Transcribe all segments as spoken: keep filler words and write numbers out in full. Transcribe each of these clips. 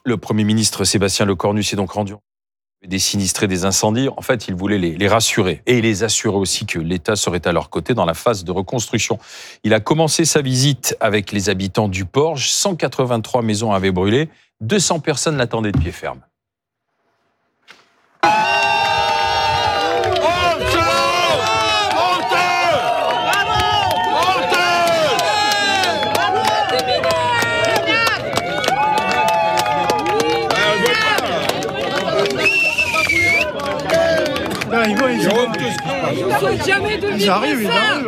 Le Premier ministre Sébastien Lecornu s'est donc rendu des sinistrés des incendies. En fait, il voulait les, les rassurer et les assurer aussi que l'État serait à leur côté dans la phase de reconstruction. Il a commencé sa visite avec les habitants du Porge. cent quatre-vingt-trois maisons avaient brûlé. deux cents personnes l'attendaient de pied ferme. Ils vont, ils vont tous. Ils jamais de Ils arrivent, ils arrivent.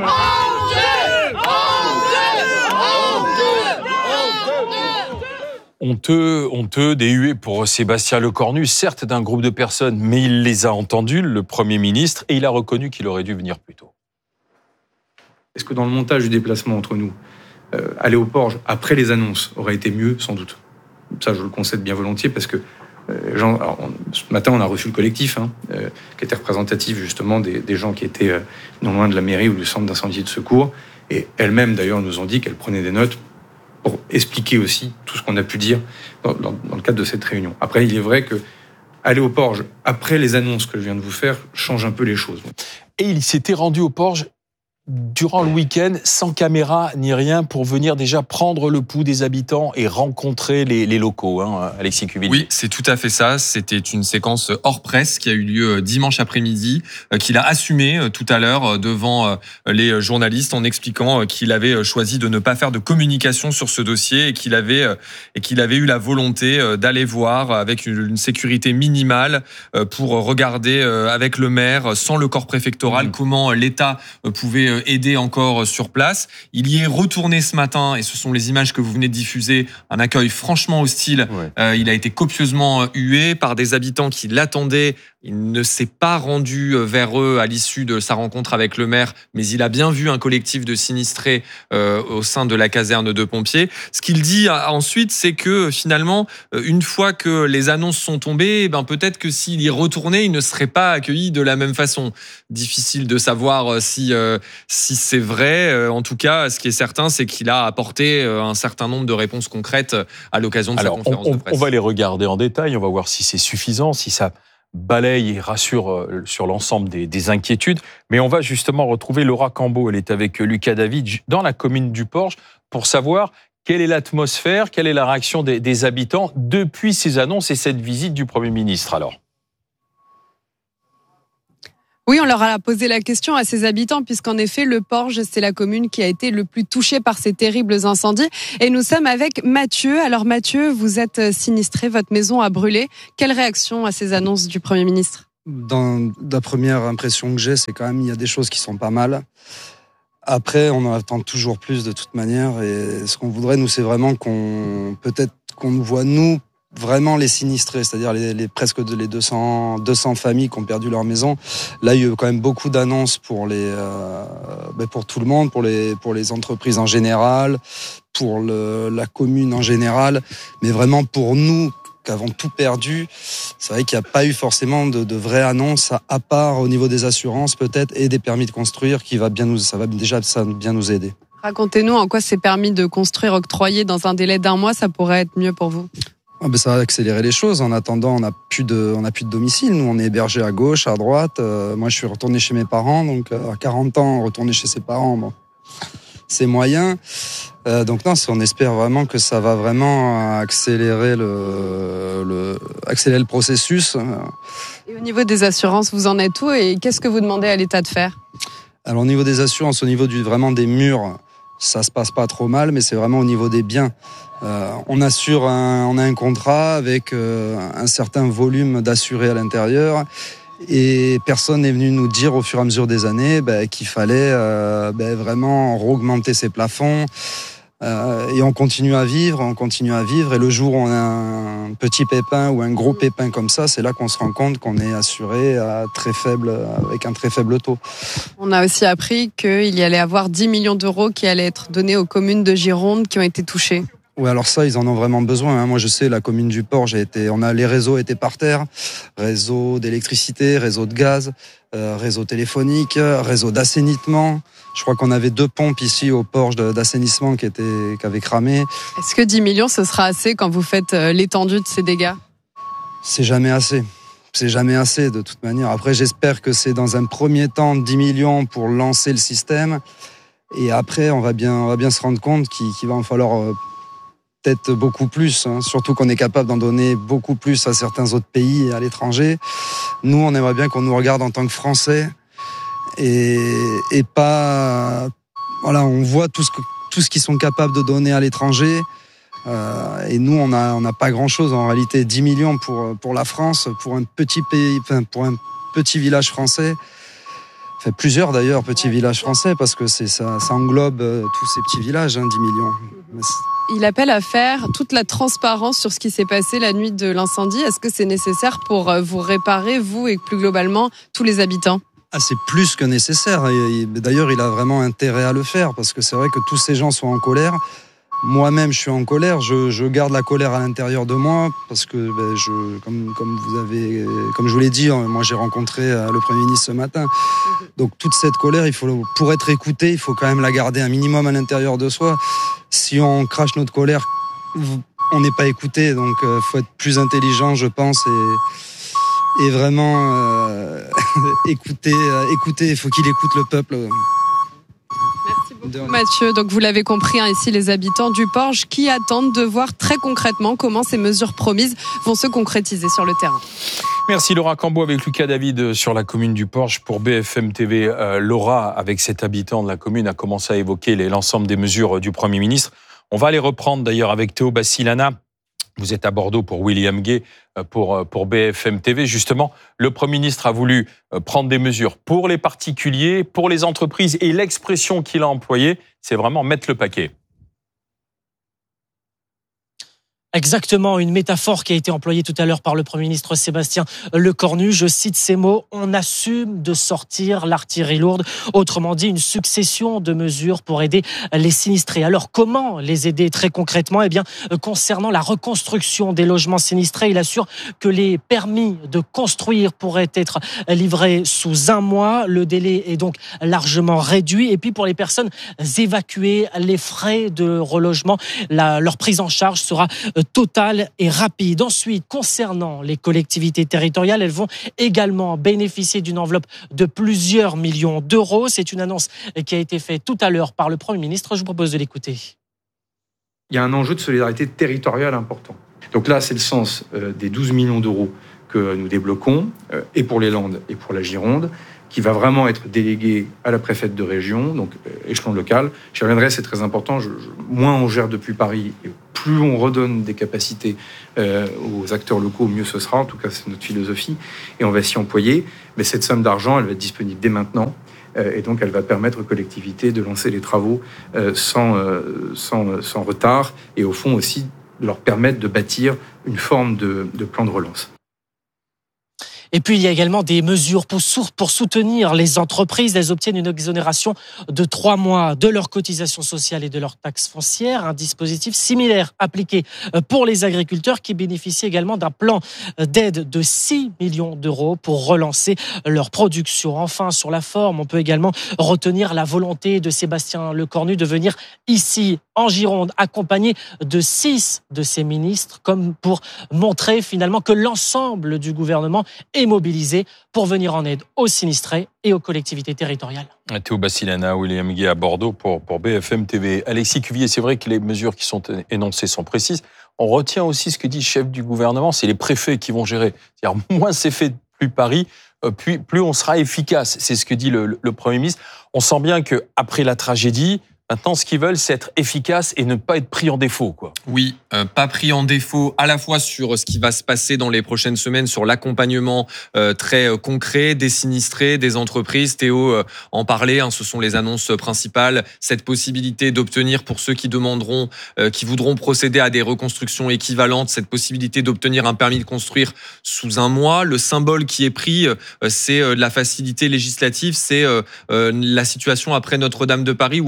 Honteux, honteux, des huées pour Sébastien Lecornu, certes d'un groupe de personnes, mais il les a entendus, le Premier ministre, et il a reconnu qu'il aurait dû venir plus tôt. Est-ce que dans le montage du déplacement entre nous, euh, aller au Porge après les annonces aurait été mieux? Sans doute. Ça, je le concède bien volontiers parce que euh, gens, alors, on, ce matin, on a reçu le collectif hein, euh, qui était représentatif justement des, des gens qui étaient euh, non loin de la mairie ou du centre d'incendie et de secours. Et elles-mêmes, d'ailleurs, nous ont dit qu'elles prenaient des notes pour expliquer aussi tout ce qu'on a pu dire dans, dans, dans le cadre de cette réunion. Après, il est vrai que aller au Porge après les annonces que je viens de vous faire change un peu les choses. Et il s'était rendu au Porge durant le week-end, sans caméra ni rien, pour venir déjà prendre le pouls des habitants et rencontrer les, les locaux, hein, Alexis Cuvillier. Oui, c'est tout à fait ça. C'était une séquence hors presse qui a eu lieu dimanche après-midi, qu'il a assumé tout à l'heure devant les journalistes en expliquant qu'il avait choisi de ne pas faire de communication sur ce dossier et qu'il avait, et qu'il avait eu la volonté d'aller voir avec une sécurité minimale pour regarder avec le maire, sans le corps préfectoral, mmh. comment l'État pouvait aider encore sur place. Il y est retourné ce matin, et ce sont les images que vous venez de diffuser, un accueil franchement hostile. Ouais. Euh, il a été copieusement hué par des habitants qui l'attendaient. Il ne s'est pas rendu vers eux à l'issue de sa rencontre avec le maire, mais il a bien vu un collectif de sinistrés euh, au sein de la caserne de pompiers. Ce qu'il dit ensuite, c'est que finalement, une fois que les annonces sont tombées, ben peut-être que s'il y retournait, il ne serait pas accueilli de la même façon. Difficile de savoir si, euh, si c'est vrai. En tout cas, ce qui est certain, c'est qu'il a apporté un certain nombre de réponses concrètes à l'occasion de Alors, sa conférence on, de presse. On va les regarder en détail, on va voir si c'est suffisant, si ça balaye et rassure sur l'ensemble des, des inquiétudes. Mais on va justement retrouver Laura Cambeau. Elle est avec Lucas David dans la commune du Porge pour savoir quelle est l'atmosphère, quelle est la réaction des, des habitants depuis ces annonces et cette visite du Premier ministre. Alors. Oui, on leur a posé la question à ces habitants, puisqu'en effet, le Porge, c'est la commune qui a été le plus touchée par ces terribles incendies. Et nous sommes avec Mathieu. Alors Mathieu, vous êtes sinistré, votre maison a brûlé. Quelle réaction à ces annonces du Premier ministre ? Dans la première impression que j'ai, c'est quand même il y a des choses qui sont pas mal. Après, on en attend toujours plus de toute manière. Et ce qu'on voudrait, nous, c'est vraiment qu'on peut-être qu'on nous voit, nous, vraiment les sinistrés, c'est-à-dire les, les presque les deux cents, deux cents familles qui ont perdu leur maison. Là, il y a eu quand même beaucoup d'annonces pour les, euh, ben pour tout le monde, pour les, pour les entreprises en général, pour le, la commune en général, mais vraiment pour nous qui avons tout perdu. C'est vrai qu'il n'y a pas eu forcément de, de vraies annonces, à, à part au niveau des assurances peut-être et des permis de construire, qui va bien nous, ça va déjà ça bien nous aider. Racontez-nous en quoi ces permis de construire octroyés dans un délai d'un mois, ça pourrait être mieux pour vous. Ah ben ça va accélérer les choses. En attendant, on n'a plus de, on n'a plus de domicile. Nous, on est hébergés à gauche, à droite. Euh, moi, je suis retourné chez mes parents. Donc, euh, à quarante ans, retourner chez ses parents, bon, c'est moyen. Euh, donc, non, on espère vraiment que ça va vraiment accélérer le, le, accélérer le processus. Et au niveau des assurances, vous en êtes où et qu'est-ce que vous demandez à l'État de faire ? Alors, au niveau des assurances, au niveau du, vraiment des murs, ça se passe pas trop mal, mais c'est vraiment au niveau des biens. Euh, on assure un, on a un contrat avec euh, un certain volume d'assurés à l'intérieur et personne n'est venu nous dire au fur et à mesure des années ben, qu'il fallait euh, ben, vraiment augmenter ces plafonds euh, et on continue à vivre, on continue à vivre et le jour où on a un petit pépin ou un gros pépin comme ça, c'est là qu'on se rend compte qu'on est assuré à très faible, avec un très faible taux. On a aussi appris qu'il y allait avoir dix millions d'euros qui allaient être donnés aux communes de Gironde qui ont été touchées. Oui, alors ça, ils en ont vraiment besoin. Hein. Moi, je sais, la commune du Porge, a été, on a les réseaux étaient par terre, réseau d'électricité, réseau de gaz. euh, réseau téléphonique, réseau d'assainissement. Je crois qu'on avait deux pompes ici au Porge d'assainissement qui, étaient, qui avaient cramé. Est-ce que dix millions, ce sera assez quand vous faites l'étendue de ces dégâts ? C'est jamais assez. C'est jamais assez de toute manière. Après, j'espère que c'est dans un premier temps dix millions pour lancer le système. Et après, on va bien, on va bien se rendre compte qu'il, qu'il va en falloir euh, peut-être beaucoup plus. Hein. Surtout qu'on est capable d'en donner beaucoup plus à certains autres pays et à l'étranger. Nous, on aimerait bien qu'on nous regarde en tant que Français. Et, et pas... Voilà, on voit tout ce, que, tout ce qu'ils sont capables de donner à l'étranger. Euh, et nous, on n'a on a pas grand-chose. En réalité, dix millions pour, pour la France, pour un petit pays, enfin, pour un petit village français. Enfin, plusieurs d'ailleurs petits villages français, parce que c'est, ça, ça englobe euh, tous ces petits villages, hein, dix millions. Il appelle à faire toute la transparence sur ce qui s'est passé la nuit de l'incendie. Est-ce que c'est nécessaire pour vous réparer, vous et plus globalement tous les habitants ? Ah, c'est plus que nécessaire. Et, et, d'ailleurs, il a vraiment intérêt à le faire, parce que c'est vrai que tous ces gens sont en colère. Moi-même, je suis en colère. Je, je garde la colère à l'intérieur de moi parce que, ben, je, comme, comme vous avez, comme je vous l'ai dit, moi j'ai rencontré le Premier ministre ce matin. Donc toute cette colère, il faut, pour être écouté, il faut quand même la garder un minimum à l'intérieur de soi. Si on crache notre colère, on n'est pas écouté. Donc il euh, faut être plus intelligent, je pense, et, et vraiment euh, écouter. Euh, écouter. Il faut qu'il écoute le peuple. Merci beaucoup Mathieu. Donc vous l'avez compris, hein, ici les habitants du Porge qui attendent de voir très concrètement comment ces mesures promises vont se concrétiser sur le terrain. Merci Laura Cambo avec Lucas David sur la commune du Porge pour B F M T V. Euh, Laura, avec cet habitant de la commune, a commencé à évoquer les, l'ensemble des mesures du Premier ministre. On va les reprendre d'ailleurs avec Théo Bassilana. Vous êtes à Bordeaux pour William Gay, pour, pour B F M T V. Justement, le Premier ministre a voulu prendre des mesures pour les particuliers, pour les entreprises, et l'expression qu'il a employée, c'est vraiment mettre le paquet. Exactement, une métaphore qui a été employée tout à l'heure par le Premier ministre Sébastien Lecornu. Je cite ces mots: on assume de sortir l'artillerie lourde. Autrement dit, une succession de mesures pour aider les sinistrés. Alors, comment les aider très concrètement ? Eh bien, concernant la reconstruction des logements sinistrés, il assure que les permis de construire pourraient être livrés sous un mois. Le délai est donc largement réduit. Et puis, pour les personnes évacuées, les frais de relogement, la, leur prise en charge sera totale et rapide. Ensuite, concernant les collectivités territoriales, elles vont également bénéficier d'une enveloppe de plusieurs millions d'euros. C'est une annonce qui a été faite tout à l'heure par le Premier ministre. Je vous propose de l'écouter. Il y a un enjeu de solidarité territoriale important. Donc là, c'est le sens des douze millions d'euros que nous débloquons, et pour les Landes et pour la Gironde, qui va vraiment être délégué à la préfète de région, donc échelon local. J'y reviendrai, c'est très important. Je, je, moins on gère depuis Paris, et plus on redonne des capacités euh, aux acteurs locaux, mieux ce sera. En tout cas, c'est notre philosophie. Et on va s'y employer. Mais cette somme d'argent, elle va être disponible dès maintenant. Euh, et donc, elle va permettre aux collectivités de lancer les travaux euh, sans, euh, sans, sans retard. Et au fond aussi, de leur permettre de bâtir une forme de, de plan de relance. Et puis, il y a également des mesures pour soutenir les entreprises. Elles obtiennent une exonération de trois mois de leurs cotisations sociales et de leurs taxes foncières. Un dispositif similaire appliqué pour les agriculteurs qui bénéficient également d'un plan d'aide de six millions d'euros pour relancer leur production. Enfin, sur la forme, on peut également retenir la volonté de Sébastien Lecornu de venir ici, en Gironde, accompagné de six de ses ministres, comme pour montrer finalement que l'ensemble du gouvernement est mobilisé pour venir en aide aux sinistrés et aux collectivités territoriales. Théo Bassilana, William Gay à Bordeaux pour, pour B F M T V. Alexis Cuvier, c'est vrai que les mesures qui sont énoncées sont précises. On retient aussi ce que dit le chef du gouvernement, c'est les préfets qui vont gérer. C'est-à-dire, moins c'est fait depuis Paris, plus, plus on sera efficace. C'est ce que dit le, le Premier ministre. On sent bien qu'après la tragédie, maintenant, ce qu'ils veulent, c'est être efficace et ne pas être pris en défaut, quoi. Oui, euh, pas pris en défaut à la fois sur ce qui va se passer dans les prochaines semaines, sur l'accompagnement euh, très euh, concret des sinistrés, des entreprises. Théo euh, en parlait, hein, ce sont les annonces principales. Cette possibilité d'obtenir pour ceux qui demanderont, euh, qui voudront procéder à des reconstructions équivalentes, cette possibilité d'obtenir un permis de construire sous un mois. Le symbole qui est pris, euh, c'est euh, la facilité législative, c'est euh, euh, la situation après Notre-Dame de Paris ou après le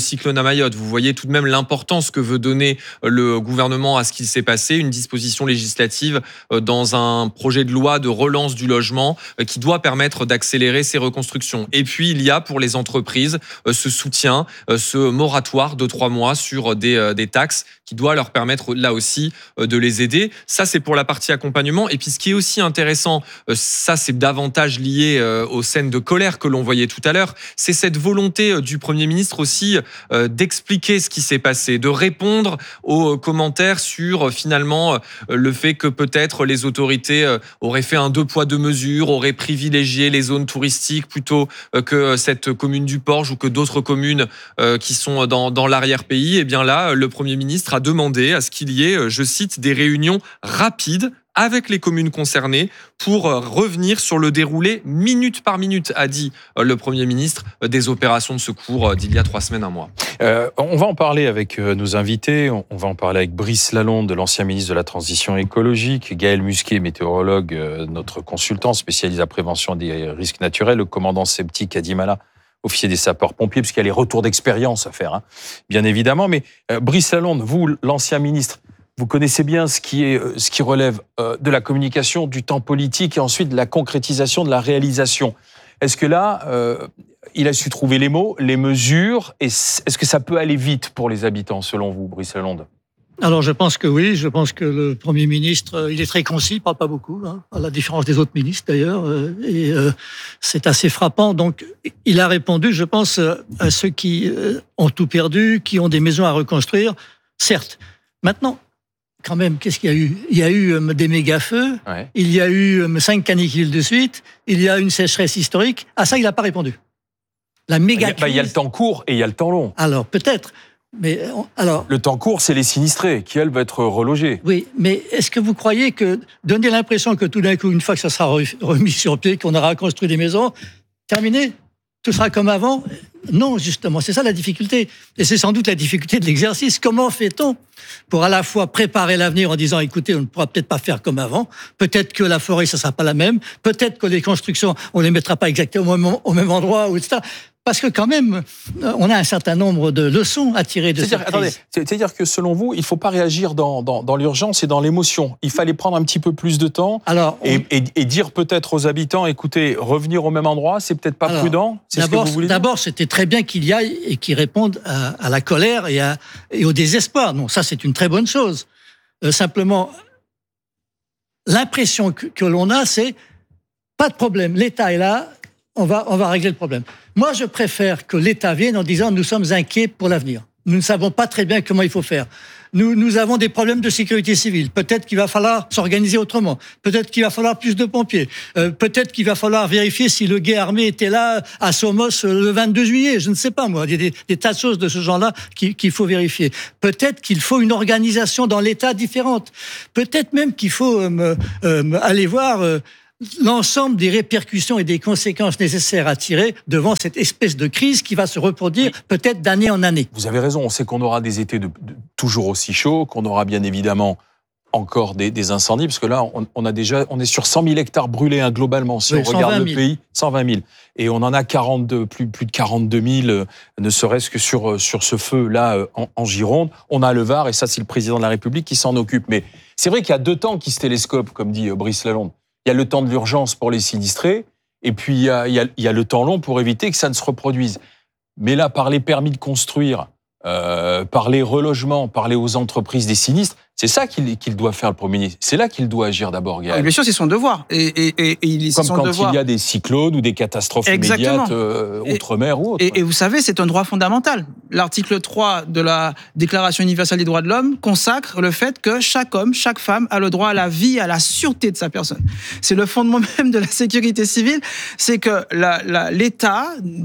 cyclone à Mayotte. Vous voyez tout de même l'importance que veut donner le gouvernement à ce qui s'est passé, une disposition législative dans un projet de loi de relance du logement qui doit permettre d'accélérer ces reconstructions. Et puis, il y a pour les entreprises ce soutien, ce moratoire de trois mois sur des, des taxes qui doit leur permettre là aussi de les aider. Ça, c'est pour la partie accompagnement. Et puis, ce qui est aussi intéressant, ça, c'est davantage lié aux scènes de colère que l'on voyait tout à l'heure, c'est cette volonté du Premier ministre aussi d'expliquer ce qui s'est passé, de répondre aux commentaires sur finalement le fait que peut-être les autorités auraient fait un deux poids deux mesures, auraient privilégié les zones touristiques plutôt que cette commune du Porge ou que d'autres communes qui sont dans, dans l'arrière-pays. Et bien là, le Premier ministre a demandé à ce qu'il y ait, je cite, des réunions rapides avec les communes concernées pour revenir sur le déroulé minute par minute, a dit le Premier ministre, des opérations de secours d'il y a trois semaines, un mois. Euh, on va en parler avec nos invités. On va en parler avec Brice Lalonde, l'ancien ministre de la Transition écologique, Gaël Musquet, météorologue, notre consultant spécialisé à la prévention des risques naturels, le commandant Septi Kadimala, officier des sapeurs-pompiers, puisqu'il y a les retours d'expérience à faire, hein, bien évidemment. Mais euh, Brice Lalonde, vous, l'ancien ministre, vous connaissez bien ce qui, est, ce qui relève euh, de la communication, du temps politique et ensuite de la concrétisation, de la réalisation. Est-ce que là, euh, il a su trouver les mots, les mesures, et est-ce que ça peut aller vite pour les habitants, selon vous, Brice Lalonde ? Alors, je pense que oui. Je pense que le Premier ministre, il est très concis, il parle pas beaucoup, hein, à la différence des autres ministres d'ailleurs, et euh, c'est assez frappant. Donc, il a répondu, je pense, à ceux qui ont tout perdu, qui ont des maisons à reconstruire, certes. Maintenant, quand même, qu'est-ce qu'il y a eu ? Il y a eu des méga-feux, ouais. Il y a eu cinq canicules de suite, il y a une sécheresse historique. À ça, il n'a pas répondu. La méga bah, il y a le temps court et il y a le temps long. Alors, peut-être. Mais alors, le temps court, c'est les sinistrés qui, elles, vont être relogés. Oui, mais est-ce que vous croyez que donner l'impression que tout d'un coup, une fois que ça sera remis sur pied, qu'on aura construit des maisons, terminé, tout sera comme avant ? Non, justement, c'est ça la difficulté. Et c'est sans doute la difficulté de l'exercice. Comment fait-on pour à la fois préparer l'avenir en disant, écoutez, on ne pourra peut-être pas faire comme avant, peut-être que la forêt, ça ne sera pas la même, peut-être que les constructions, on ne les mettra pas exactement au même, au même endroit, et cetera. Parce que quand même, on a un certain nombre de leçons à tirer de cette crise. Attendez, c'est-à-dire que selon vous, il ne faut pas réagir dans, dans, dans l'urgence et dans l'émotion. Il fallait prendre un petit peu plus de temps. Alors, on... et, et, et dire peut-être aux habitants, écoutez, revenir au même endroit, c'est peut-être pas Alors, prudent. C'est d'abord, ce que vous voulez dire ? D'abord, c'était très bien qu'il y aille et qu'il réponde à, à la colère et, à, et au désespoir. Non, ça, c'est une très bonne chose. Euh, simplement, l'impression que, que l'on a, c'est pas de problème. L'État est là. On va, on va régler le problème. Moi, je préfère que l'État vienne en disant « nous sommes inquiets pour l'avenir. Nous ne savons pas très bien comment il faut faire. Nous, nous avons des problèmes de sécurité civile. Peut-être qu'il va falloir s'organiser autrement. Peut-être qu'il va falloir plus de pompiers. Euh, peut-être qu'il va falloir vérifier si le guet armé était là à Somos le vingt-deux juillet. Je ne sais pas, moi. Il y a des, des tas de choses de ce genre-là qu'il, qu'il faut vérifier. Peut-être qu'il faut une organisation dans l'État différente. Peut-être même qu'il faut euh, euh, aller voir... Euh, l'ensemble des répercussions et des conséquences nécessaires à tirer devant cette espèce de crise qui va se reproduire oui. peut-être d'année en année. Vous avez raison, on sait qu'on aura des étés de, de, toujours aussi chauds, qu'on aura bien évidemment encore des, des incendies, parce que là, on, on a déjà, on est sur cent mille hectares brûlés hein, globalement, si oui, on regarde le pays, cent vingt mille. Et on en a quarante-deux, plus, plus de quarante-deux mille, euh, ne serait-ce que sur, sur ce feu-là euh, en, en Gironde. On a le Var, et ça, c'est le président de la République qui s'en occupe. Mais c'est vrai qu'il y a deux temps qui se télescopent, comme dit euh, Brice Lalonde. Il y a le temps de l'urgence pour les sinistrés, et puis il y, a, il, y a, il y a le temps long pour éviter que ça ne se reproduise. Mais là, par les permis de construire, euh, par les relogements, par les aux entreprises des sinistres, c'est ça qu'il, qu'il doit faire, le Premier ministre. C'est là qu'il doit agir d'abord, Gaël. Bien sûr, c'est son devoir. Et, et, et, et il, Comme c'est son quand devoir. il y a des cyclones ou des catastrophes Exactement. immédiates, euh, outre-mer ou autre. Et, et vous savez, c'est un droit fondamental. L'article trois de la Déclaration universelle des droits de l'homme consacre le fait que chaque homme, chaque femme a le droit à la vie, à la sûreté de sa personne. C'est le fondement même de la sécurité civile, c'est que la, la, l'État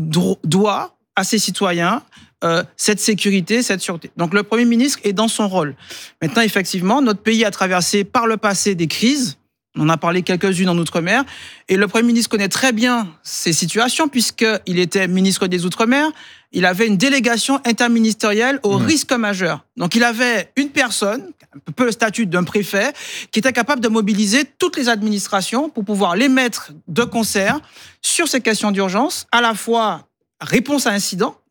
doit à ses citoyens Euh, cette sécurité, cette sûreté. Donc le Premier ministre est dans son rôle. Maintenant, effectivement, notre pays a traversé par le passé des crises. On en a parlé quelques-unes en Outre-mer. Et le Premier ministre connaît très bien ces situations puisqu'il était ministre des Outre-mer. Il avait une délégation interministérielle aux mmh. risques majeurs. Donc il avait une personne, un peu le statut d'un préfet, qui était capable de mobiliser toutes les administrations pour pouvoir les mettre de concert sur ces questions d'urgence, à la fois réponse à incident,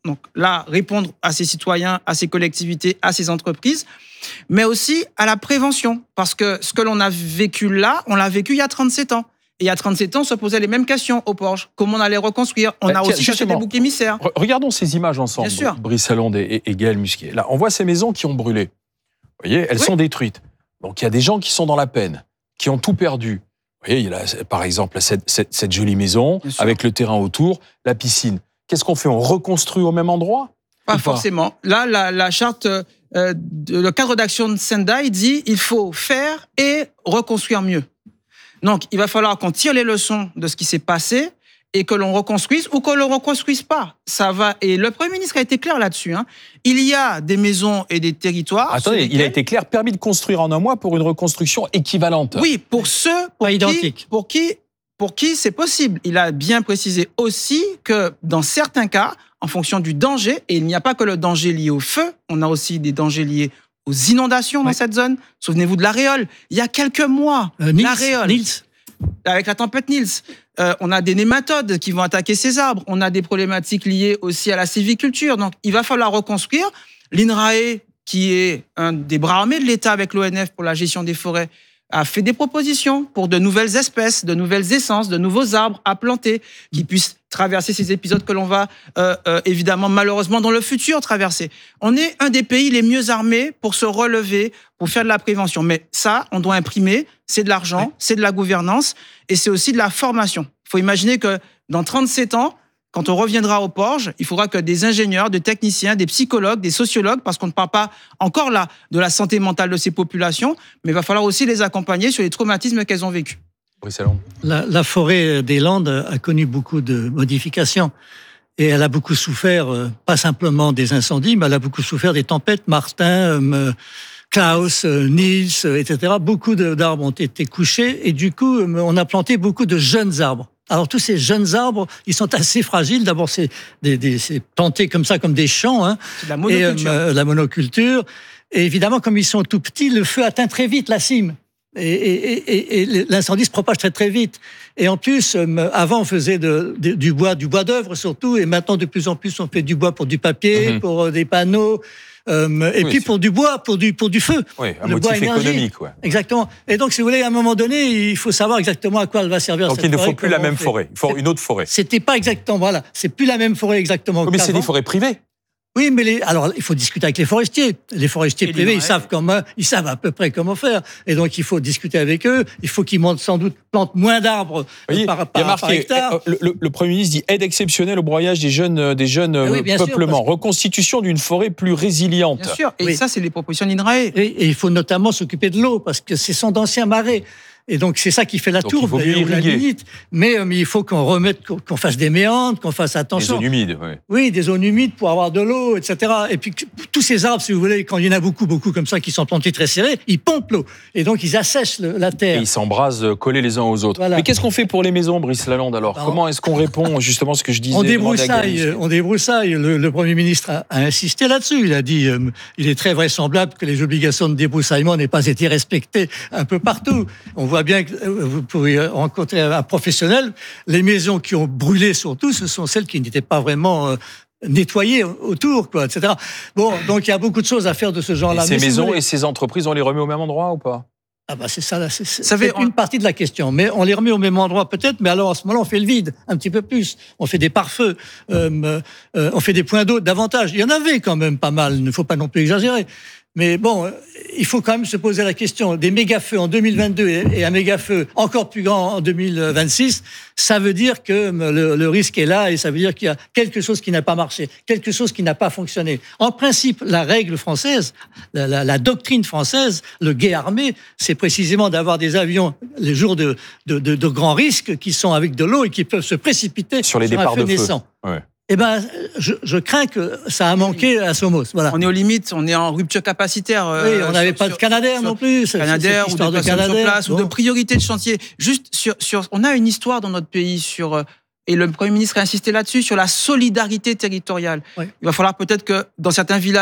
Donc là, répondre à ces citoyens, à ces collectivités, à ces entreprises, mais aussi à la prévention. Parce que ce que l'on a vécu là, on l'a vécu il y a trente-sept ans. Et il y a trente-sept ans, on se posait les mêmes questions au Porge. Comment on allait reconstruire? On Bah, a tiens, aussi cherché des boucs émissaires. Re- Regardons ces images ensemble, Bien sûr. Brice Lalonde et, et Gaël Musquier. Là, on voit ces maisons qui ont brûlé. Vous voyez, elles Oui. sont détruites. Donc, il y a des gens qui sont dans la peine, qui ont tout perdu. Vous voyez, il y a là, par exemple, cette, cette, cette jolie maison, Bien sûr. avec le terrain autour, la piscine. Qu'est-ce qu'on fait? On reconstruit au même endroit? Pas Ou forcément. Là, la, la charte, euh, de, le cadre d'action de Sendai dit il faut faire et reconstruire mieux. Donc, il va falloir qu'on tire les leçons de ce qui s'est passé et que l'on reconstruise ou que l'on ne reconstruise pas. Ça va. Et le Premier ministre a été clair là-dessus. Hein. Il y a des maisons et des territoires. Attendez, sur il a lesquels- été clair, permis de construire en un mois pour une reconstruction équivalente. Oui, pour ceux pour Pas qui, identique. pour qui, pour qui c'est possible. Il a bien précisé aussi que dans certains cas, en fonction du danger, et il n'y a pas que le danger lié au feu, on a aussi des dangers liés aux inondations dans Oui. cette zone. Souvenez-vous de l'Aréole. Il y a quelques mois, Euh, Niels, l'Aréole, Niels, avec la tempête Niels, euh, on a des nématodes qui vont attaquer ces arbres. On a des problématiques liées aussi à la sylviculture. Donc, il va falloir reconstruire. L'INRAE, qui est un des bras armés de l'État avec l'O N F pour la gestion des forêts, a fait des propositions pour de nouvelles espèces, de nouvelles essences, de nouveaux arbres à planter qui puissent traverser ces épisodes que l'on va euh, euh, évidemment malheureusement dans le futur traverser. On est un des pays les mieux armés pour se relever, pour faire de la prévention. Mais ça, on doit imprimer, c'est de l'argent, c'est de la gouvernance et c'est aussi de la formation. Il faut imaginer que dans trente-sept ans, quand on reviendra au Porge, il faudra que des ingénieurs, des techniciens, des psychologues, des sociologues, parce qu'on ne parle pas encore là de la santé mentale de ces populations, mais il va falloir aussi les accompagner sur les traumatismes qu'elles ont vécus. Brice Lalonde. La, la forêt des Landes a connu beaucoup de modifications et elle a beaucoup souffert, euh, pas simplement des incendies, mais elle a beaucoup souffert des tempêtes. Martin, euh, Klaus, euh, Niels, euh, et cetera. Beaucoup de- d'arbres ont été couchés et du coup, euh, on a planté beaucoup de jeunes arbres. Alors tous ces jeunes arbres, ils sont assez fragiles. D'abord, c'est des, des, c'est planté comme ça, comme des champs, hein, C'est de la et monoculture. euh, la monoculture. Et évidemment, comme ils sont tout petits, le feu atteint très vite la cime. Et, et, et, et l'incendie se propage très très vite. Et en plus, euh, avant on faisait de, de- du bois, du bois d'œuvre surtout, et maintenant de plus en plus on fait du bois pour du papier, Mhm. pour euh, des panneaux, euh, et Oui, puis c'est- pour du bois, pour du pour du feu. Oui, un Le bois motif énergie. économique. Ouais. Exactement. Et donc, si vous voulez, à un moment donné, il faut savoir exactement à quoi elle va servir. Donc cette il ne faut forêt, plus la comment on même fait. forêt, il faut C'est- une autre forêt. C'était pas exactement, voilà, c'est plus la même forêt exactement. Oui, mais c'est qu'avant. des forêts privées. Oui, mais les, alors il faut discuter avec les forestiers. Les forestiers Et privés, les- ils savent comment, ils savent à peu près comment faire. Et donc il faut discuter avec eux. Il faut qu'ils montent sans doute plantent moins d'arbres Vous voyez, par, il y a par, par marqué, hectare. euh, le, le- le Premier ministre dit aide exceptionnelle au broyage des jeunes, euh, des jeunes Ah oui, euh, bien sûr, peuplements, parce que- reconstitution d'une forêt plus résiliente. Bien sûr. Et Oui. ça, c'est les propositions de l'INRAE. Et, et il faut notamment s'occuper de l'eau parce que ce sont d'anciens marais. Et donc c'est ça qui fait la Donc, il tourbe, faut mieux d'ailleurs, ou la irriguer. limite. Mais, euh, mais il faut qu'on remette, qu'on qu'on fasse des méandres, qu'on fasse Les attention. zones humides. Ouais. Oui, des zones humides pour avoir de l'eau, et cetera. Et puis que- tous ces arbres, si vous voulez, quand il y en a beaucoup, beaucoup comme ça, qui sont plantés très serrés, ils pompent l'eau. Et donc ils assèchent le- la Et terre. ils s'embrasent euh, collés les uns aux autres. Voilà. Mais qu'est-ce qu'on fait pour les maisons, Brice Lalonde, alors Ben, on- Comment est-ce qu'on répond justement à ce que je disais On demandé à débroussaille, Gaël euh, on débroussaille. Le, le Premier ministre a, a insisté là-dessus. Il a dit, euh, il est très vraisemblable que les obligations de débroussaillement n'aient pas été respectées un peu partout. On voit bien que euh, vous pourriez rencontrer un professionnel. Les maisons qui ont brûlé surtout, ce sont celles qui n'étaient pas vraiment euh, nettoyées autour, quoi, et cetera. Bon, donc il y a beaucoup de choses à faire de ce Et genre-là. ces Mais si vous maisons voulez- et ces entreprises, on les remet au même endroit ou pas Ah bah c'est ça, là, c'est, c'est Ça fait- c'est une partie de la question. Mais on les remet au même endroit peut-être, mais alors à ce moment-là, on fait le vide un petit peu plus. On fait des pare-feux, euh, euh, on fait des points d'eau davantage. Il y en avait quand même pas mal, il ne faut pas non plus exagérer. Mais bon, euh, il faut quand même se poser la question. Des méga-feux en deux mille vingt-deux et, et un méga-feu encore plus grand en deux mille vingt-six, ça veut dire que euh, le, le risque est là et ça veut dire qu'il y a quelque chose qui n'a pas marché, quelque chose qui n'a pas fonctionné. En principe, la règle française, la, la, la doctrine française, le guet armé, c'est précisément d'avoir des avions les jours de, de, de, de grands risques qui sont avec de l'eau et qui peuvent se précipiter Sur les un départs feu de feu. naissant. Ouais. Eh ben, je, je crains que ça a manqué à Somos. Voilà. On est aux limites, on est en rupture capacitaire. euh, Oui, on n'avait sur- pas de sur- Canadair sur- non plus. cette- Canadair cette ou histoire de de personnes sur Canadair. place ou Bon. de priorité de chantier. Juste sur, sur, on a une histoire dans notre pays sur euh, et le Premier ministre a insisté là-dessus sur la solidarité territoriale. Oui. Il va falloir peut-être que dans certains villages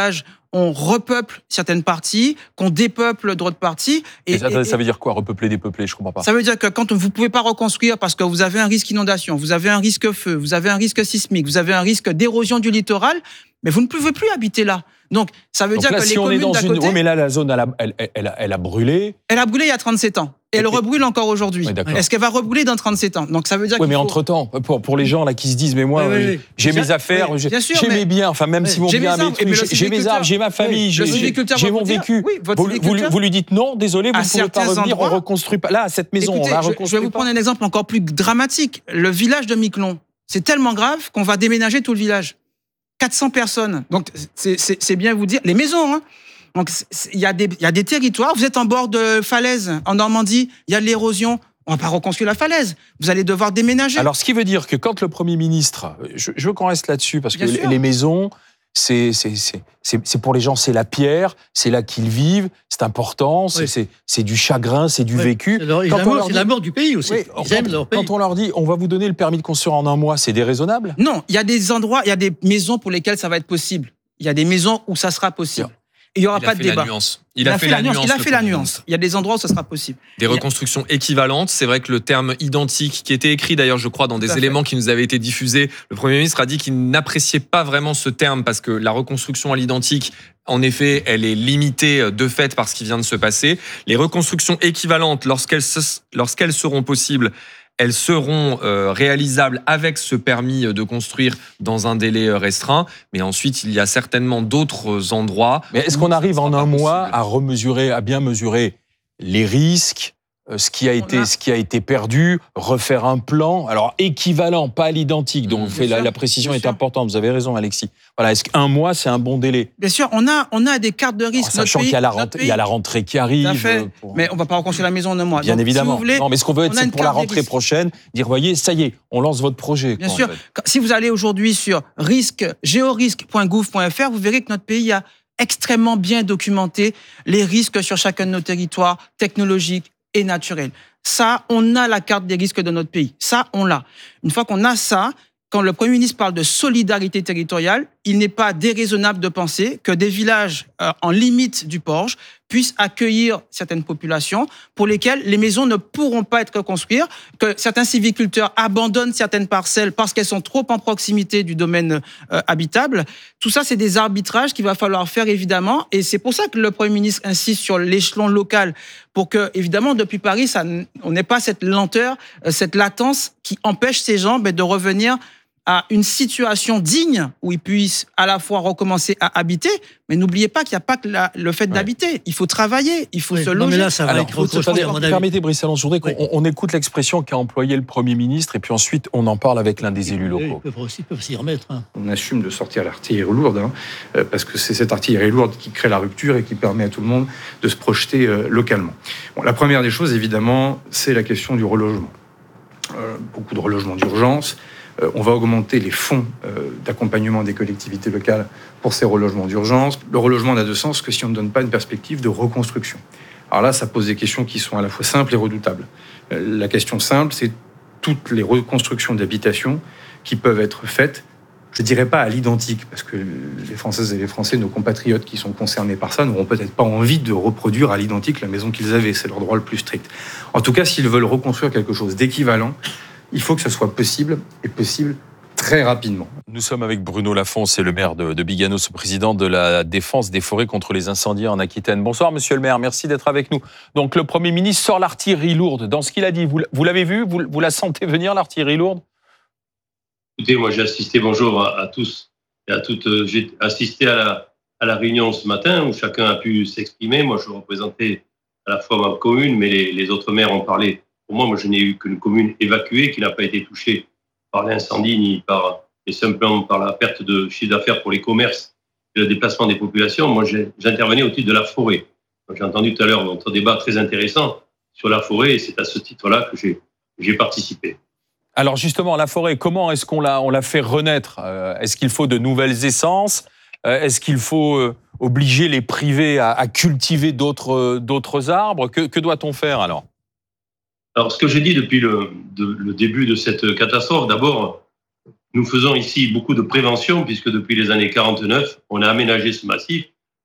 on repeuple certaines parties, qu'on dépeuple d'autres parties. Et, et ça, et, ça veut dire quoi, repeupler, dépeupler? Je comprends pas. Ça veut dire que quand vous ne pouvez pas reconstruire parce que vous avez un risque inondation, vous avez un risque feu, vous avez un risque sismique, vous avez un risque d'érosion du littoral, mais vous ne pouvez plus habiter là. Donc, ça veut Donc dire là, que si les on communes est dans d'à une... côté... Oui, mais là, la zone, elle a, elle, elle, a, elle a brûlé. Elle a brûlé il y a trente-sept ans. Et elle rebrûle encore aujourd'hui. Oui, Est-ce qu'elle va rebrûler dans trente-sept ans? Donc ça veut dire oui, qu'il mais faut... entre-temps, pour, pour les gens là qui se disent, mais moi, oui, oui, oui. j'ai Bien mes affaires, oui, j'ai, bien sûr, j'ai mais... mes biens, enfin même oui. si mon j'ai bien, mes arbres, mes trucs, j'ai, j'ai mes arbres, j'ai ma famille, oui, j'ai, j'ai, j'ai mon dire, vécu. Oui, vous, vous, vous lui dites non, désolé, vous ne pouvez pas revenir, endroits... on reconstruit pas. Là, cette maison, Écoutez, on la je, reconstruit je vais vous pas. prendre un exemple encore plus dramatique. Le village de Miquelon, c'est tellement grave qu'on va déménager tout le village. quatre cents personnes. Donc c'est, c'est, c'est bien vous dire, les maisons, hein. Donc, il y, y a des territoires, vous êtes en bord de falaise, en Normandie, il y a de l'érosion, on ne va pas reconstruire la falaise, vous allez devoir déménager. Alors, ce qui veut dire que quand le Premier ministre, je, je veux qu'on reste là-dessus, parce Bien que sûr. les maisons, c'est, c'est, c'est, c'est, c'est pour les gens, c'est la pierre, c'est là qu'ils vivent, c'est important, c'est, oui. c'est, c'est du chagrin, c'est du oui. vécu. C'est, leur, quand l'amour, leur c'est dit, l'amour du pays aussi. Oui, Ils quand, aiment leur pays. Quand on leur dit, on va vous donner le permis de construire en un mois, c'est déraisonnable? Non, il y a des endroits, il y a des maisons pour lesquelles ça va être possible. Il y a des maisons où ça sera possible. Bien. Il n'y aura il pas de débat. Il, il a, a fait, fait la nuance. Il a fait la nuance. Ministre. Il y a des endroits où ça sera possible. Des reconstructions équivalentes. C'est vrai que le terme identique, qui était écrit d'ailleurs, je crois, dans des éléments qui nous avaient été diffusés, le Premier ministre a dit qu'il n'appréciait pas vraiment ce terme parce que la reconstruction à l'identique, en effet, elle est limitée de fait par ce qui vient de se passer. Les reconstructions équivalentes, lorsqu'elles, lorsqu'elles seront possibles, elles seront euh, réalisables avec ce permis de construire dans un délai restreint. Mais ensuite, il y a certainement d'autres endroits. Mais est-ce qu'on arrive en un mois à remesurer, à bien mesurer les risques, ce qui a été, a... ce qui a été perdu, refaire un plan, alors équivalent, pas à l'identique. Donc, mmh, fait, la, la précision est sûr. importante. Vous avez raison, Alexis. Voilà, est-ce qu'un mois, c'est un bon délai? Bien sûr, on a, on a des cartes de risque. Alors, sachant pays, qu'il y a, la rentrée, il y a la rentrée qui arrive. Pour... Mais on ne va pas reconstruire la maison en un mois. Bien Donc, évidemment. Si vous voulez, non, mais ce qu'on veut être, c'est pour la rentrée prochaine, dire, voyez, ça y est, on lance votre projet. Bien quoi, sûr. En fait. Si vous allez aujourd'hui sur risque, géorisque point gouv point f r, vous verrez que notre pays a extrêmement bien documenté les risques sur chacun de nos territoires technologiques et naturels. Ça, on a la carte des risques de notre pays. Ça, on l'a. Une fois qu'on a ça, quand le Premier ministre parle de solidarité territoriale, il n'est pas déraisonnable de penser que des villages euh, en limite du Porge puissent accueillir certaines populations pour lesquelles les maisons ne pourront pas être construites, que certains sylviculteurs abandonnent certaines parcelles parce qu'elles sont trop en proximité du domaine euh, habitable. Tout ça, c'est des arbitrages qu'il va falloir faire, évidemment, et c'est pour ça que le Premier ministre insiste sur l'échelon local, pour que, évidemment, depuis Paris, ça, on n'ait pas cette lenteur, euh, cette latence qui empêche ces gens ben, de revenir à une situation digne où ils puissent à la fois recommencer à habiter, mais n'oubliez pas qu'il n'y a pas que la, le fait ouais. d'habiter. Il faut travailler, il faut oui, se non, loger. Mais là, ça va Alors, être reconstruit, à mon avis. Permettez, Brice Allan, je voudrais qu'on oui. on écoute l'expression qu'a employée le Premier ministre et puis ensuite on en parle avec l'un des élus locaux. Ils peuvent aussi peuvent s'y remettre. Hein. On assume de sortir l'artillerie lourde, hein, euh, parce que c'est cette artillerie lourde qui crée la rupture et qui permet à tout le monde de se projeter euh, localement. Bon, la première des choses, évidemment, c'est la question du relogement. Euh, beaucoup de relogement d'urgence. Euh, on va augmenter les fonds euh, d'accompagnement des collectivités locales pour ces relogements d'urgence. Le relogement n'a de sens que si on ne donne pas une perspective de reconstruction. Alors là, ça pose des questions qui sont à la fois simples et redoutables. Euh, la question simple, c'est toutes les reconstructions d'habitations qui peuvent être faites, je ne dirais pas à l'identique, parce que les Françaises et les Français, nos compatriotes qui sont concernés par ça, n'auront peut-être pas envie de reproduire à l'identique la maison qu'ils avaient. C'est leur droit le plus strict. En tout cas, s'ils veulent reconstruire quelque chose d'équivalent, il faut que ce soit possible, et possible très rapidement. Nous sommes avec Bruno Lafont, c'est le maire de, de Biganos, président de la défense des forêts contre les incendies en Aquitaine. Bonsoir, monsieur le maire, merci d'être avec nous. Donc, le Premier ministre sort l'artillerie lourde. Dans ce qu'il a dit, vous, vous l'avez vu, vous, vous la sentez venir, l'artillerie lourde? Écoutez, moi j'ai assisté, bonjour à, à tous et à toutes. Euh, j'ai assisté à la, à la réunion ce matin où chacun a pu s'exprimer. Moi, je représentais à la fois ma commune, mais les, les autres maires ont parlé. Pour moi, moi, je n'ai eu qu'une commune évacuée qui n'a pas été touchée par l'incendie ni par, et simplement par la perte de chiffre d'affaires pour les commerces et le déplacement des populations. Moi, j'ai, j'intervenais au titre de la forêt. Donc, j'ai entendu tout à l'heure votre débat très intéressant sur la forêt et c'est à ce titre-là que j'ai, j'ai participé. Alors justement, la forêt, comment est-ce qu'on l'a, on l'a fait renaître? Est-ce qu'il faut de nouvelles essences? Est-ce qu'il faut obliger les privés à, à cultiver d'autres, d'autres arbres? Que, que doit-on faire alors? Alors, ce que j'ai dit depuis le, de, le début de cette catastrophe, d'abord, nous faisons ici beaucoup de prévention, puisque depuis les années quarante-neuf, on a aménagé ce massif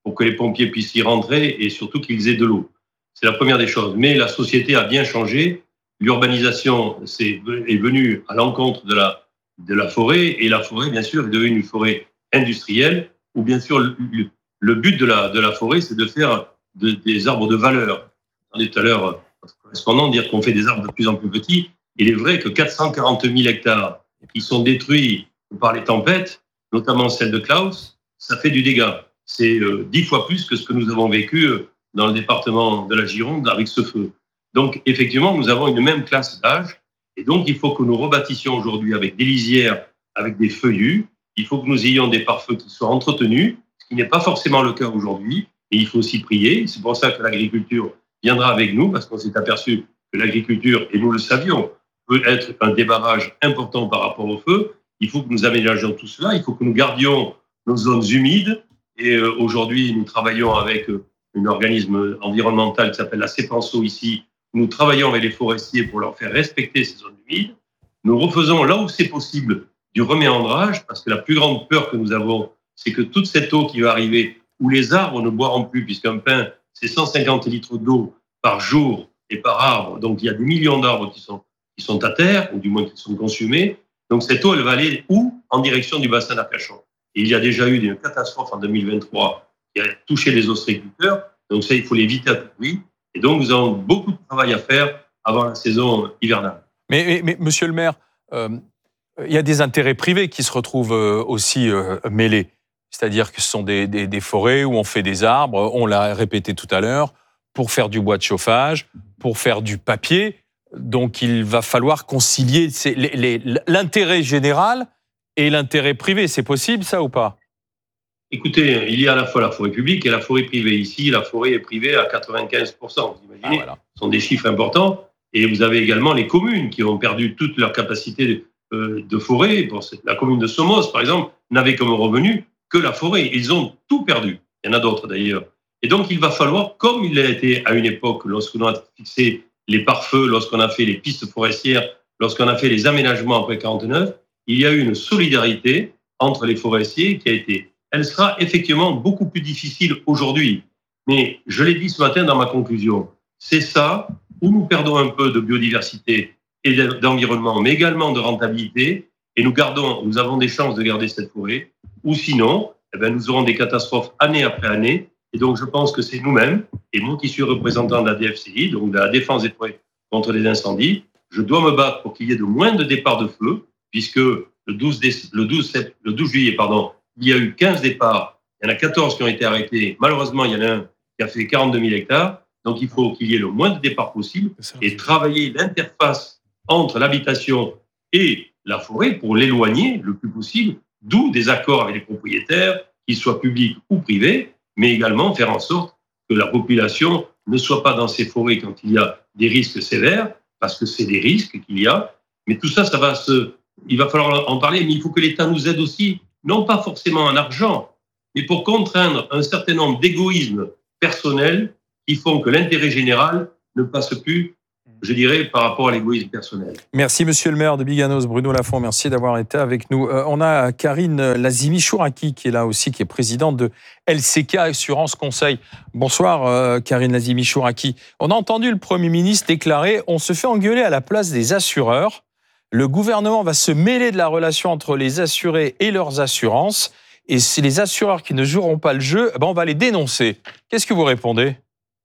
pour que les pompiers puissent y rentrer et surtout qu'ils aient de l'eau. C'est la première des choses. Mais la société a bien changé. L'urbanisation c'est, est venue à l'encontre de la, de la forêt et la forêt, bien sûr, est devenue une forêt industrielle où, bien sûr, le, le, le but de la, de la forêt, c'est de faire de, des arbres de valeur. On est tout à l'heure, correspondant, dire qu'on fait des arbres de plus en plus petits. Il est vrai que quatre cent quarante mille hectares qui sont détruits par les tempêtes, notamment celle de Klaus, ça fait du dégât. C'est euh, dix fois plus que ce que nous avons vécu dans le département de la Gironde avec ce feu. Donc, effectivement, nous avons une même classe d'âge. Et donc, il faut que nous rebâtissions aujourd'hui avec des lisières, avec des feuillus. Il faut que nous ayons des pare-feux qui soient entretenus, ce qui n'est pas forcément le cas aujourd'hui. Et il faut aussi prier. C'est pour ça que l'agriculture viendra avec nous, parce qu'on s'est aperçu que l'agriculture, et nous le savions, peut être un débarrage important par rapport au feu. Il faut que nous aménagions tout cela. Il faut que nous gardions nos zones humides. Et euh, aujourd'hui, nous travaillons avec euh, un organisme environnemental qui s'appelle la CEPANSO ici. Nous travaillons avec les forestiers pour leur faire respecter ces zones humides. Nous refaisons là où c'est possible du reméandrage, parce que la plus grande peur que nous avons, c'est que toute cette eau qui va arriver, où les arbres ne boiront plus, puisqu'un pin, c'est cent cinquante litres d'eau par jour et par arbre. Donc, il y a des millions d'arbres qui sont, qui sont à terre, ou du moins qui sont consumés. Donc, cette eau, elle va aller où? En direction du bassin d'Arcachon. Et il y a déjà eu une catastrophe en deux mille vingt-trois qui a touché les ostréiculteurs. Donc, ça, il faut l'éviter à tout prix. Et donc, nous avons beaucoup de travail à faire avant la saison hivernale. Mais, mais, mais monsieur le maire, euh, il y a des intérêts privés qui se retrouvent euh, aussi euh, mêlés. C'est-à-dire que ce sont des, des, des forêts où on fait des arbres, on l'a répété tout à l'heure, pour faire du bois de chauffage, pour faire du papier. Donc, il va falloir concilier ces, les, les, l'intérêt général et l'intérêt privé. C'est possible, ça, ou pas? Écoutez, il y a à la fois la forêt publique et la forêt privée. Ici, la forêt est privée à quatre-vingt-quinze pour cent. Vous imaginez, ah, voilà. Ce sont des chiffres importants. Et vous avez également les communes qui ont perdu toute leur capacité de, euh, de forêt. Pour cette, la commune de Somos, par exemple, n'avait comme revenu que la forêt. Ils ont tout perdu. Il y en a d'autres, d'ailleurs. Et donc, il va falloir, comme il a été à une époque, lorsqu'on a fixé les pare-feux, lorsqu'on a fait les pistes forestières, lorsqu'on a fait les aménagements après quarante-neuf, il y a eu une solidarité entre les forestiers qui a été... Elle sera effectivement beaucoup plus difficile aujourd'hui. Mais je l'ai dit ce matin dans ma conclusion, c'est ça où nous perdons un peu de biodiversité et d'environnement, mais également de rentabilité, et nous gardons, nous avons des chances de garder cette forêt, ou sinon, eh bien, nous aurons des catastrophes année après année. Et donc, je pense que c'est nous-mêmes, et moi qui suis représentant de la D F C I, donc de la défense des forêts contre les incendies, je dois me battre pour qu'il y ait de moins de départs de feu, puisque le douze, le douze, le douze juillet, pardon, il y a eu quinze départs, il y en a quatorze qui ont été arrêtés. Malheureusement, il y en a un qui a fait quarante-deux mille hectares. Donc, il faut qu'il y ait le moins de départs possible et travailler l'interface entre l'habitation et la forêt pour l'éloigner le plus possible, d'où des accords avec les propriétaires, qu'ils soient publics ou privés, mais également faire en sorte que la population ne soit pas dans ces forêts quand il y a des risques sévères, parce que c'est des risques qu'il y a. Mais tout ça, ça va se... il va falloir en parler, mais il faut que l'État nous aide aussi, non pas forcément en argent, mais pour contraindre un certain nombre d'égoïsmes personnels qui font que l'intérêt général ne passe plus, je dirais, par rapport à l'égoïsme personnel. Merci, monsieur le maire de Biganos, Bruno Lafont. Merci d'avoir été avec nous. Euh, on a Karine Lazimi-Chouraki qui est là aussi, qui est présidente de L C K Assurance Conseil. Bonsoir, euh, Karine Lazimi-Chouraki. On a entendu le Premier ministre déclarer « On se fait engueuler à la place des assureurs. Le gouvernement va se mêler de la relation entre les assurés et leurs assurances. Et c'est les assureurs qui ne joueront pas le jeu, ben on va les dénoncer. » Qu'est-ce que vous répondez ?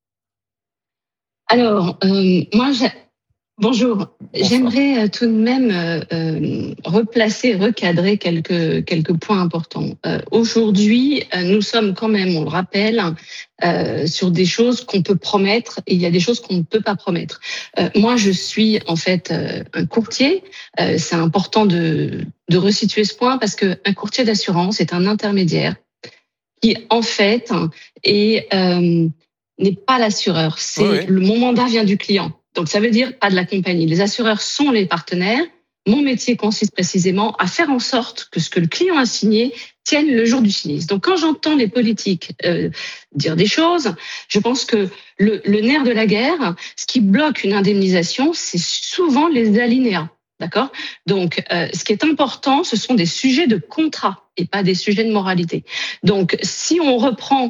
Alors, euh, moi, j'ai... bonjour. Bonsoir. J'aimerais euh, tout de même euh, euh, replacer, recadrer quelques, quelques points importants. Euh, aujourd'hui, euh, nous sommes quand même, on le rappelle, euh, sur des choses qu'on peut promettre et il y a des choses qu'on ne peut pas promettre. Euh, moi, je suis en fait euh, un courtier. Euh, c'est important de, de resituer ce point parce qu'un courtier d'assurance est un intermédiaire qui, en fait, est... Euh, n'est pas l'assureur. C'est oui, oui. Le, mon mandat vient du client. Donc, ça veut dire pas de la compagnie. Les assureurs sont les partenaires. Mon métier consiste précisément à faire en sorte que ce que le client a signé tienne le jour du sinistre. Donc, quand j'entends les politiques euh, dire des choses, je pense que le, le nerf de la guerre, ce qui bloque une indemnisation, c'est souvent les alinéas. D'accord ? Donc, euh, ce qui est important, ce sont des sujets de contrat et pas des sujets de moralité. Donc, si on reprend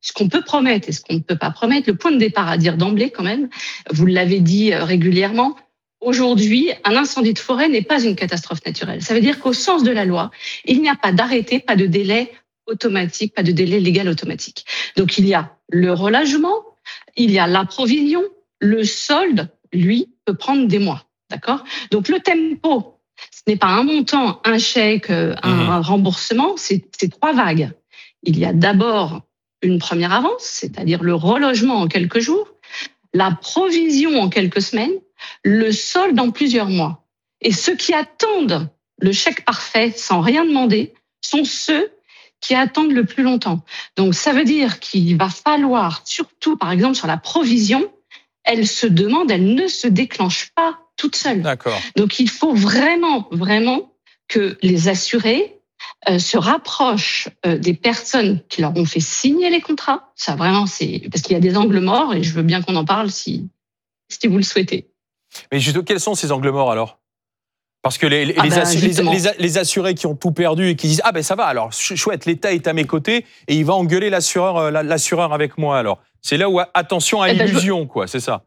ce qu'on peut promettre et ce qu'on ne peut pas promettre. Le point de départ à dire d'emblée quand même, vous l'avez dit régulièrement, aujourd'hui, un incendie de forêt n'est pas une catastrophe naturelle. Ça veut dire qu'au sens de la loi, il n'y a pas d'arrêté, pas de délai automatique, pas de délai légal automatique. Donc il y a le relâchement, il y a la provision, le solde, lui, peut prendre des mois. D'accord ? Donc le tempo, ce n'est pas un montant, un chèque, un, mmh. un remboursement, c'est, c'est trois vagues. Il y a d'abord une première avance, c'est-à-dire le relogement en quelques jours, la provision en quelques semaines, le solde en plusieurs mois. Et ceux qui attendent le chèque parfait sans rien demander sont ceux qui attendent le plus longtemps. Donc ça veut dire qu'il va falloir, surtout par exemple sur la provision, elle se demande, elle ne se déclenche pas toute seule. D'accord. Donc il faut vraiment, vraiment que les assurés euh, se rapprochent euh, des personnes qui leur ont fait signer les contrats. Ça vraiment, c'est parce qu'il y a des angles morts et je veux bien qu'on en parle si, si vous le souhaitez. Mais justement, quels sont ces angles morts alors ? Parce que les, les, ah les, ben, assu- les, les, les assurés qui ont tout perdu et qui disent « Ah ben ça va, alors chouette, l'État est à mes côtés et il va engueuler l'assureur, l'assureur avec moi alors ». C'est là où attention à eh l'illusion, ben, je... quoi, c'est ça.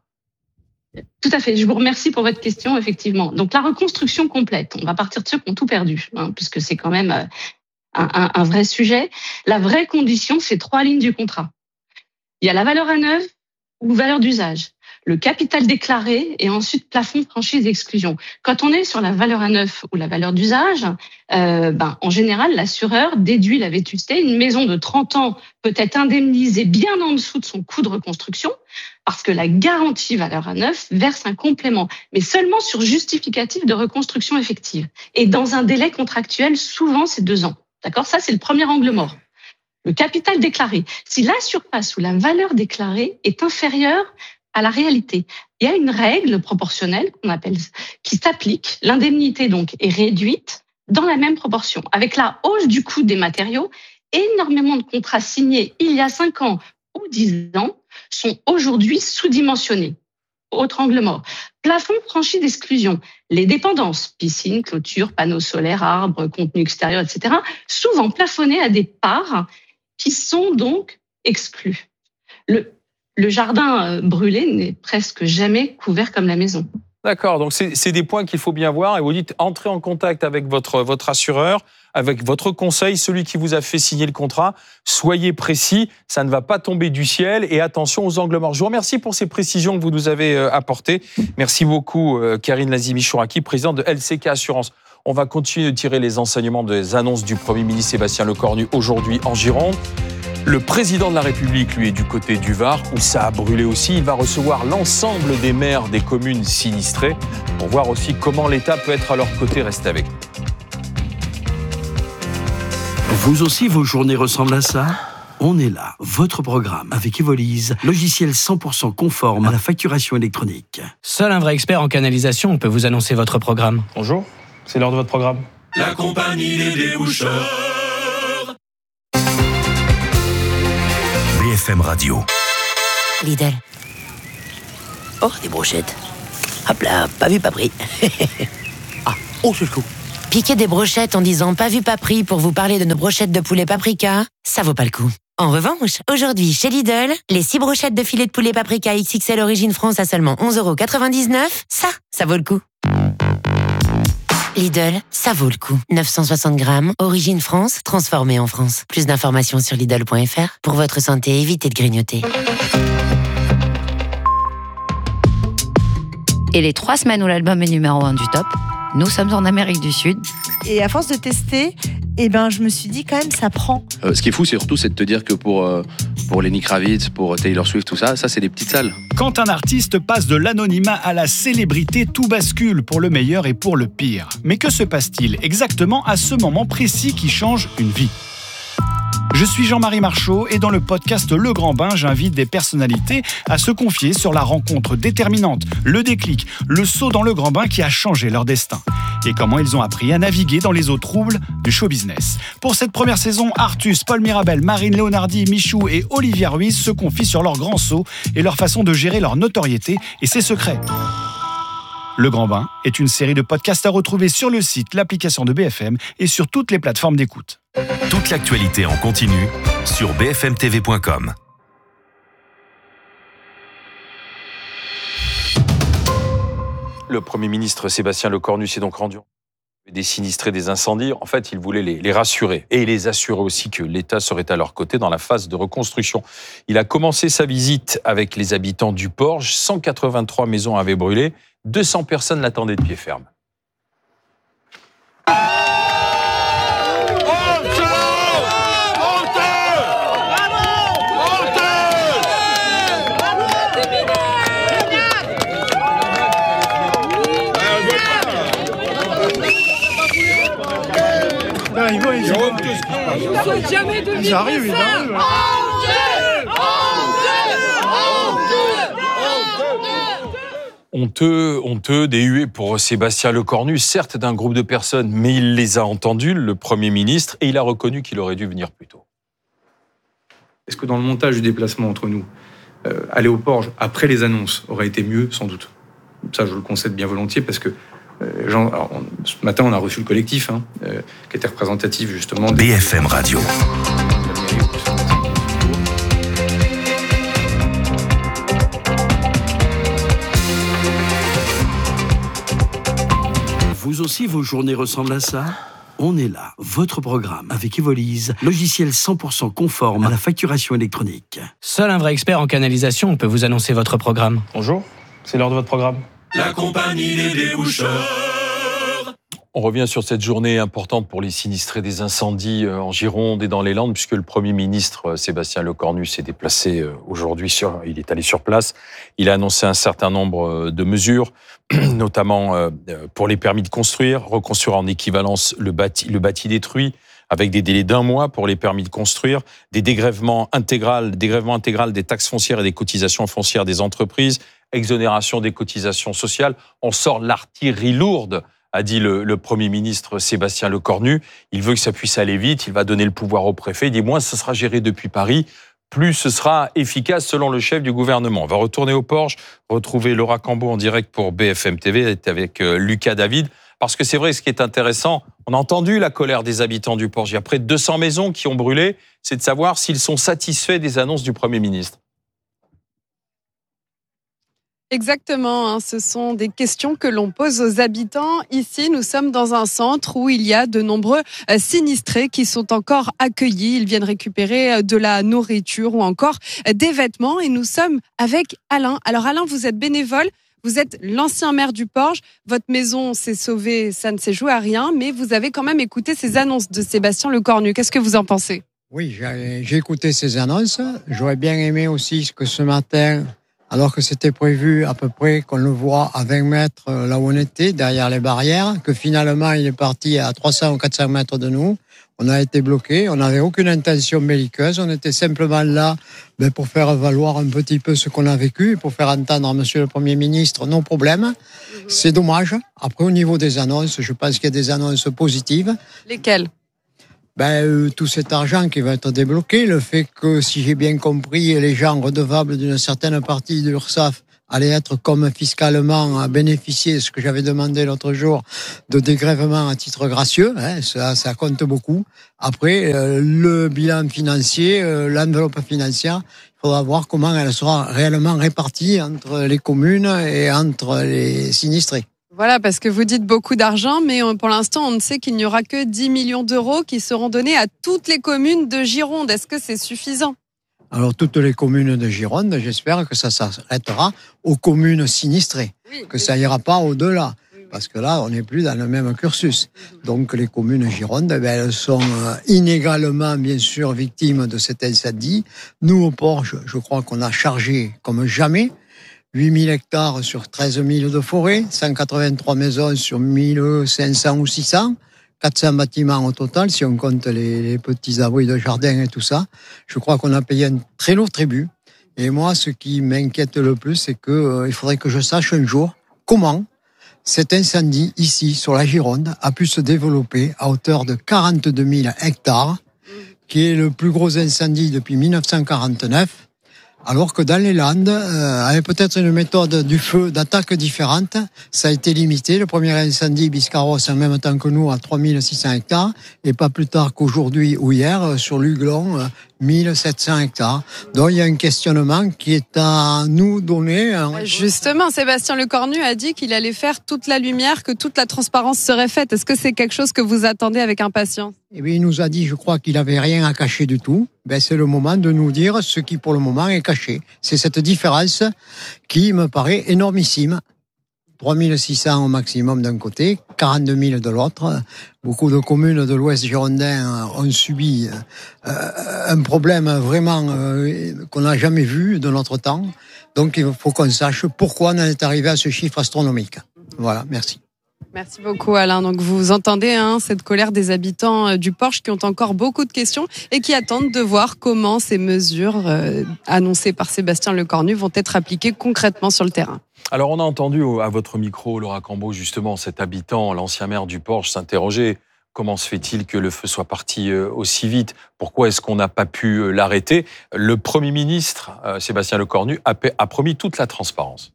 Tout à fait, je vous remercie pour votre question, effectivement. Donc la reconstruction complète, on va partir de ceux qui ont tout perdu, hein, puisque c'est quand même un, un, un vrai sujet. La vraie condition, c'est trois lignes du contrat. Il y a la valeur à neuf ou valeur d'usage, le capital déclaré et ensuite plafond, franchise, exclusion. Quand on est sur la valeur à neuf ou la valeur d'usage, euh, ben, en général, l'assureur déduit la vétusté. Une maison de trente ans peut être indemnisée bien en dessous de son coût de reconstruction parce que la garantie valeur à neuf verse un complément, mais seulement sur justificatif de reconstruction effective. Et dans un délai contractuel, souvent c'est deux ans. D'accord ? Ça, c'est le premier angle mort. Le capital déclaré. Si la surface ou la valeur déclarée est inférieure à la réalité, il y a une règle proportionnelle qu'on appelle, qui s'applique. L'indemnité donc est réduite dans la même proportion. Avec la hausse du coût des matériaux, énormément de contrats signés il y a cinq ans ou dix ans sont aujourd'hui sous-dimensionnés. Autre angle mort. Plafond franchi d'exclusion. Les dépendances, piscine, clôture, panneaux solaires, arbres, contenu extérieur, et cetera, souvent plafonnées à des parts qui sont donc exclues. Le, le jardin brûlé n'est presque jamais couvert comme la maison. D'accord, donc c'est, c'est des points qu'il faut bien voir et vous dites entrez en contact avec votre, votre assureur, avec votre conseil, celui qui vous a fait signer le contrat. Soyez précis, ça ne va pas tomber du ciel et attention aux angles morts. Je vous remercie pour ces précisions que vous nous avez apportées. Merci beaucoup Karine Lazimi-Chouraki, présidente de L C K Assurance. On va continuer de tirer les enseignements des annonces du Premier ministre Sébastien Lecornu aujourd'hui en Gironde. Le président de la République, lui, est du côté du Var, où ça a brûlé aussi. Il va recevoir l'ensemble des maires des communes sinistrées pour voir aussi comment l'État peut être à leur côté. Restez avec nous. Vous aussi, vos journées ressemblent à ça ? On est là, votre programme, avec Evolise, logiciel cent pour cent conforme à la facturation électronique. Seul un vrai expert en canalisation peut vous annoncer votre programme. Bonjour, c'est l'heure de votre programme. La compagnie des déboucheurs. B F M Radio. Lidl. Oh, des brochettes. Hop là, pas vu, pas pris. Ah, oh, c'est le coup. Piquer des brochettes en disant pas vu, pas pris pour vous parler de nos brochettes de poulet paprika, ça vaut pas le coup. En revanche, aujourd'hui, chez Lidl, les six brochettes de filet de poulet paprika X X L Origine France à seulement onze euros quatre-vingt-dix-neuf, ça, ça vaut le coup. Lidl, ça vaut le coup. neuf cent soixante grammes, Origine France, transformée en France. Plus d'informations sur Lidl point F R. Pour votre santé, évitez de grignoter. Et les trois semaines où l'album est numéro un du top, nous sommes en Amérique du Sud. Et à force de tester, eh ben, je me suis dit quand même, ça prend. Euh, ce qui est fou, c'est surtout c'est de te dire que pour, euh, pour Lenny Kravitz, pour Taylor Swift, tout ça, ça c'est des petites salles. Quand un artiste passe de l'anonymat à la célébrité, tout bascule pour le meilleur et pour le pire. Mais que se passe-t-il exactement à ce moment précis qui change une vie ? Je suis Jean-Marie Marchot et dans le podcast Le Grand Bain, j'invite des personnalités à se confier sur la rencontre déterminante, le déclic, le saut dans le grand bain qui a changé leur destin et comment ils ont appris à naviguer dans les eaux troubles du show business. Pour cette première saison, Artus, Paul Mirabel, Marine Leonardi, Michou et Olivia Ruiz se confient sur leur grand saut et leur façon de gérer leur notoriété et ses secrets. Le Grand Bain est une série de podcasts à retrouver sur le site, l'application de B F M et sur toutes les plateformes d'écoute. Toute l'actualité en continu sur b f m t v point com. Le Premier ministre Sébastien Lecornu s'est donc rendu des sinistrés des incendies. En fait, il voulait les, les rassurer et les assurer aussi que l'État serait à leur côté dans la phase de reconstruction. Il a commencé sa visite avec les habitants du Porge. cent quatre-vingt-trois maisons avaient brûlé. deux cents personnes l'attendaient de pied ferme. Ils vont, ils vont. Ils arrivent, ils arrivent. Honteux, honteux, des huées pour Sébastien Lecornu, certes d'un groupe de personnes, mais il les a entendus, le Premier ministre, et il a reconnu qu'il aurait dû venir plus tôt. Est-ce que dans le montage du déplacement entre nous, euh, aller au Porge après les annonces aurait été mieux? Sans doute. Ça, je le concède bien volontiers parce que Euh, Jean, alors, on, ce matin, on a reçu le collectif, hein, euh, qui était représentatif justement. B F M Radio. Vous aussi, vos journées ressemblent à ça? On est là, votre programme, avec Evolise, logiciel cent pour cent conforme à la facturation électronique. Seul un vrai expert en canalisation peut vous annoncer votre programme. Bonjour, c'est l'heure de votre programme. La compagnie des déboucheurs. On revient sur cette journée importante pour les sinistrés des incendies en Gironde et dans les Landes, puisque le Premier ministre Sébastien Lecornu s'est déplacé aujourd'hui, sur, il est allé sur place. Il a annoncé un certain nombre de mesures, notamment pour les permis de construire, reconstruire en équivalence le bâti, le bâti détruit, avec des délais d'un mois pour les permis de construire, des dégrèvements intégral, dégrèvement intégral des taxes foncières et des cotisations foncières des entreprises, exonération des cotisations sociales. On sort l'artillerie lourde, a dit le, le Premier ministre Sébastien Lecornu. Il veut que ça puisse aller vite, il va donner le pouvoir au préfet. Il dit, moins ce sera géré depuis Paris, plus ce sera efficace selon le chef du gouvernement. On va retourner au Porge, retrouver Laura Cambeau en direct pour B F M T V, avec Lucas David. Parce que c'est vrai, ce qui est intéressant, on a entendu la colère des habitants du Porge. Il y a près de deux cents maisons qui ont brûlé. C'est de savoir s'ils sont satisfaits des annonces du Premier ministre. Exactement, hein, ce sont des questions que l'on pose aux habitants. Ici, nous sommes dans un centre où il y a de nombreux euh, sinistrés qui sont encore accueillis. Ils viennent récupérer euh, de la nourriture ou encore euh, des vêtements. Et nous sommes avec Alain. Alors Alain, vous êtes bénévole, vous êtes l'ancien maire du Porge. Votre maison s'est sauvée, ça ne s'est joué à rien, mais vous avez quand même écouté ces annonces de Sébastien Lecornu. Qu'est-ce que vous en pensez? Oui, j'ai, j'ai écouté ces annonces. J'aurais bien aimé aussi que ce matin, alors que c'était prévu à peu près qu'on le voit à vingt mètres là où on était, derrière les barrières, que finalement il est parti à trois cents ou quatre cents mètres de nous. On a été bloqués, on n'avait aucune intention belliqueuse, on était simplement là ben, pour faire valoir un petit peu ce qu'on a vécu, pour faire entendre à Monsieur le Premier ministre nos problèmes. C'est dommage. Après, au niveau des annonces, je pense qu'il y a des annonces positives. Lesquelles? Ben, euh, tout cet argent qui va être débloqué, le fait que, si j'ai bien compris, les gens redevables d'une certaine partie de l'URSSAF allaient être comme fiscalement à bénéficier, ce que j'avais demandé l'autre jour, de dégrèvement à titre gracieux, hein, ça, ça compte beaucoup. Après, euh, le bilan financier, euh, l'enveloppe financière, il faudra voir comment elle sera réellement répartie entre les communes et entre les sinistrés. Voilà, parce que vous dites beaucoup d'argent, mais pour l'instant, on ne sait qu'il n'y aura que dix millions d'euros qui seront donnés à toutes les communes de Gironde. Est-ce que c'est suffisant? Alors, toutes les communes de Gironde, j'espère que ça s'arrêtera aux communes sinistrées, oui, que ça ira pas au-delà, parce que là, on n'est plus dans le même cursus. Donc, les communes Gironde, eh bien, elles sont inégalement, bien sûr, victimes de cet incendie. Nous, au Porge, je crois qu'on a chargé comme jamais. huit mille hectares sur treize mille de forêt, cent quatre-vingt-trois maisons sur mille cinq cents ou six cents, quatre cents bâtiments au total, si on compte les, les petits abris de jardin et tout ça. Je crois qu'on a payé un très lourd tribut. Et moi, ce qui m'inquiète le plus, c'est que euh, il faudrait que je sache un jour comment cet incendie ici, sur la Gironde, a pu se développer à hauteur de quarante-deux mille hectares, qui est le plus gros incendie depuis mille neuf cent quarante-neuf. Alors que dans les Landes, euh, avec peut-être une méthode du feu d'attaque différente, ça a été limité. Le premier incendie, Biscarrosse, en même temps que nous, à trois mille six cents hectares, et pas plus tard qu'aujourd'hui ou hier, sur l'Huglon, mille sept cents hectares. Donc il y a un questionnement qui est à nous donner. Justement, Sébastien Lecornu a dit qu'il allait faire toute la lumière, que toute la transparence serait faite. Est-ce que c'est quelque chose que vous attendez avec impatience ? Eh bien, il nous a dit, je crois qu'il n'avait rien à cacher du tout. Ben, c'est le moment de nous dire ce qui pour le moment est caché. C'est cette différence qui me paraît énormissime. trois mille six cents au maximum d'un côté, quarante-deux mille de l'autre. Beaucoup de communes de l'Ouest girondin ont subi euh, un problème vraiment euh, qu'on n'a jamais vu de notre temps. Donc il faut qu'on sache pourquoi on est arrivé à ce chiffre astronomique. Voilà, merci. Merci beaucoup Alain. Donc vous entendez hein, cette colère des habitants du Porche qui ont encore beaucoup de questions et qui attendent de voir comment ces mesures euh, annoncées par Sébastien Lecornu vont être appliquées concrètement sur le terrain. Alors on a entendu à votre micro, Laura Cambeau, justement cet habitant, l'ancien maire du Porche, s'interroger. Comment se fait-il que le feu soit parti aussi vite ? Pourquoi est-ce qu'on n'a pas pu l'arrêter ? Le Premier ministre, Sébastien Lecornu, a promis toute la transparence.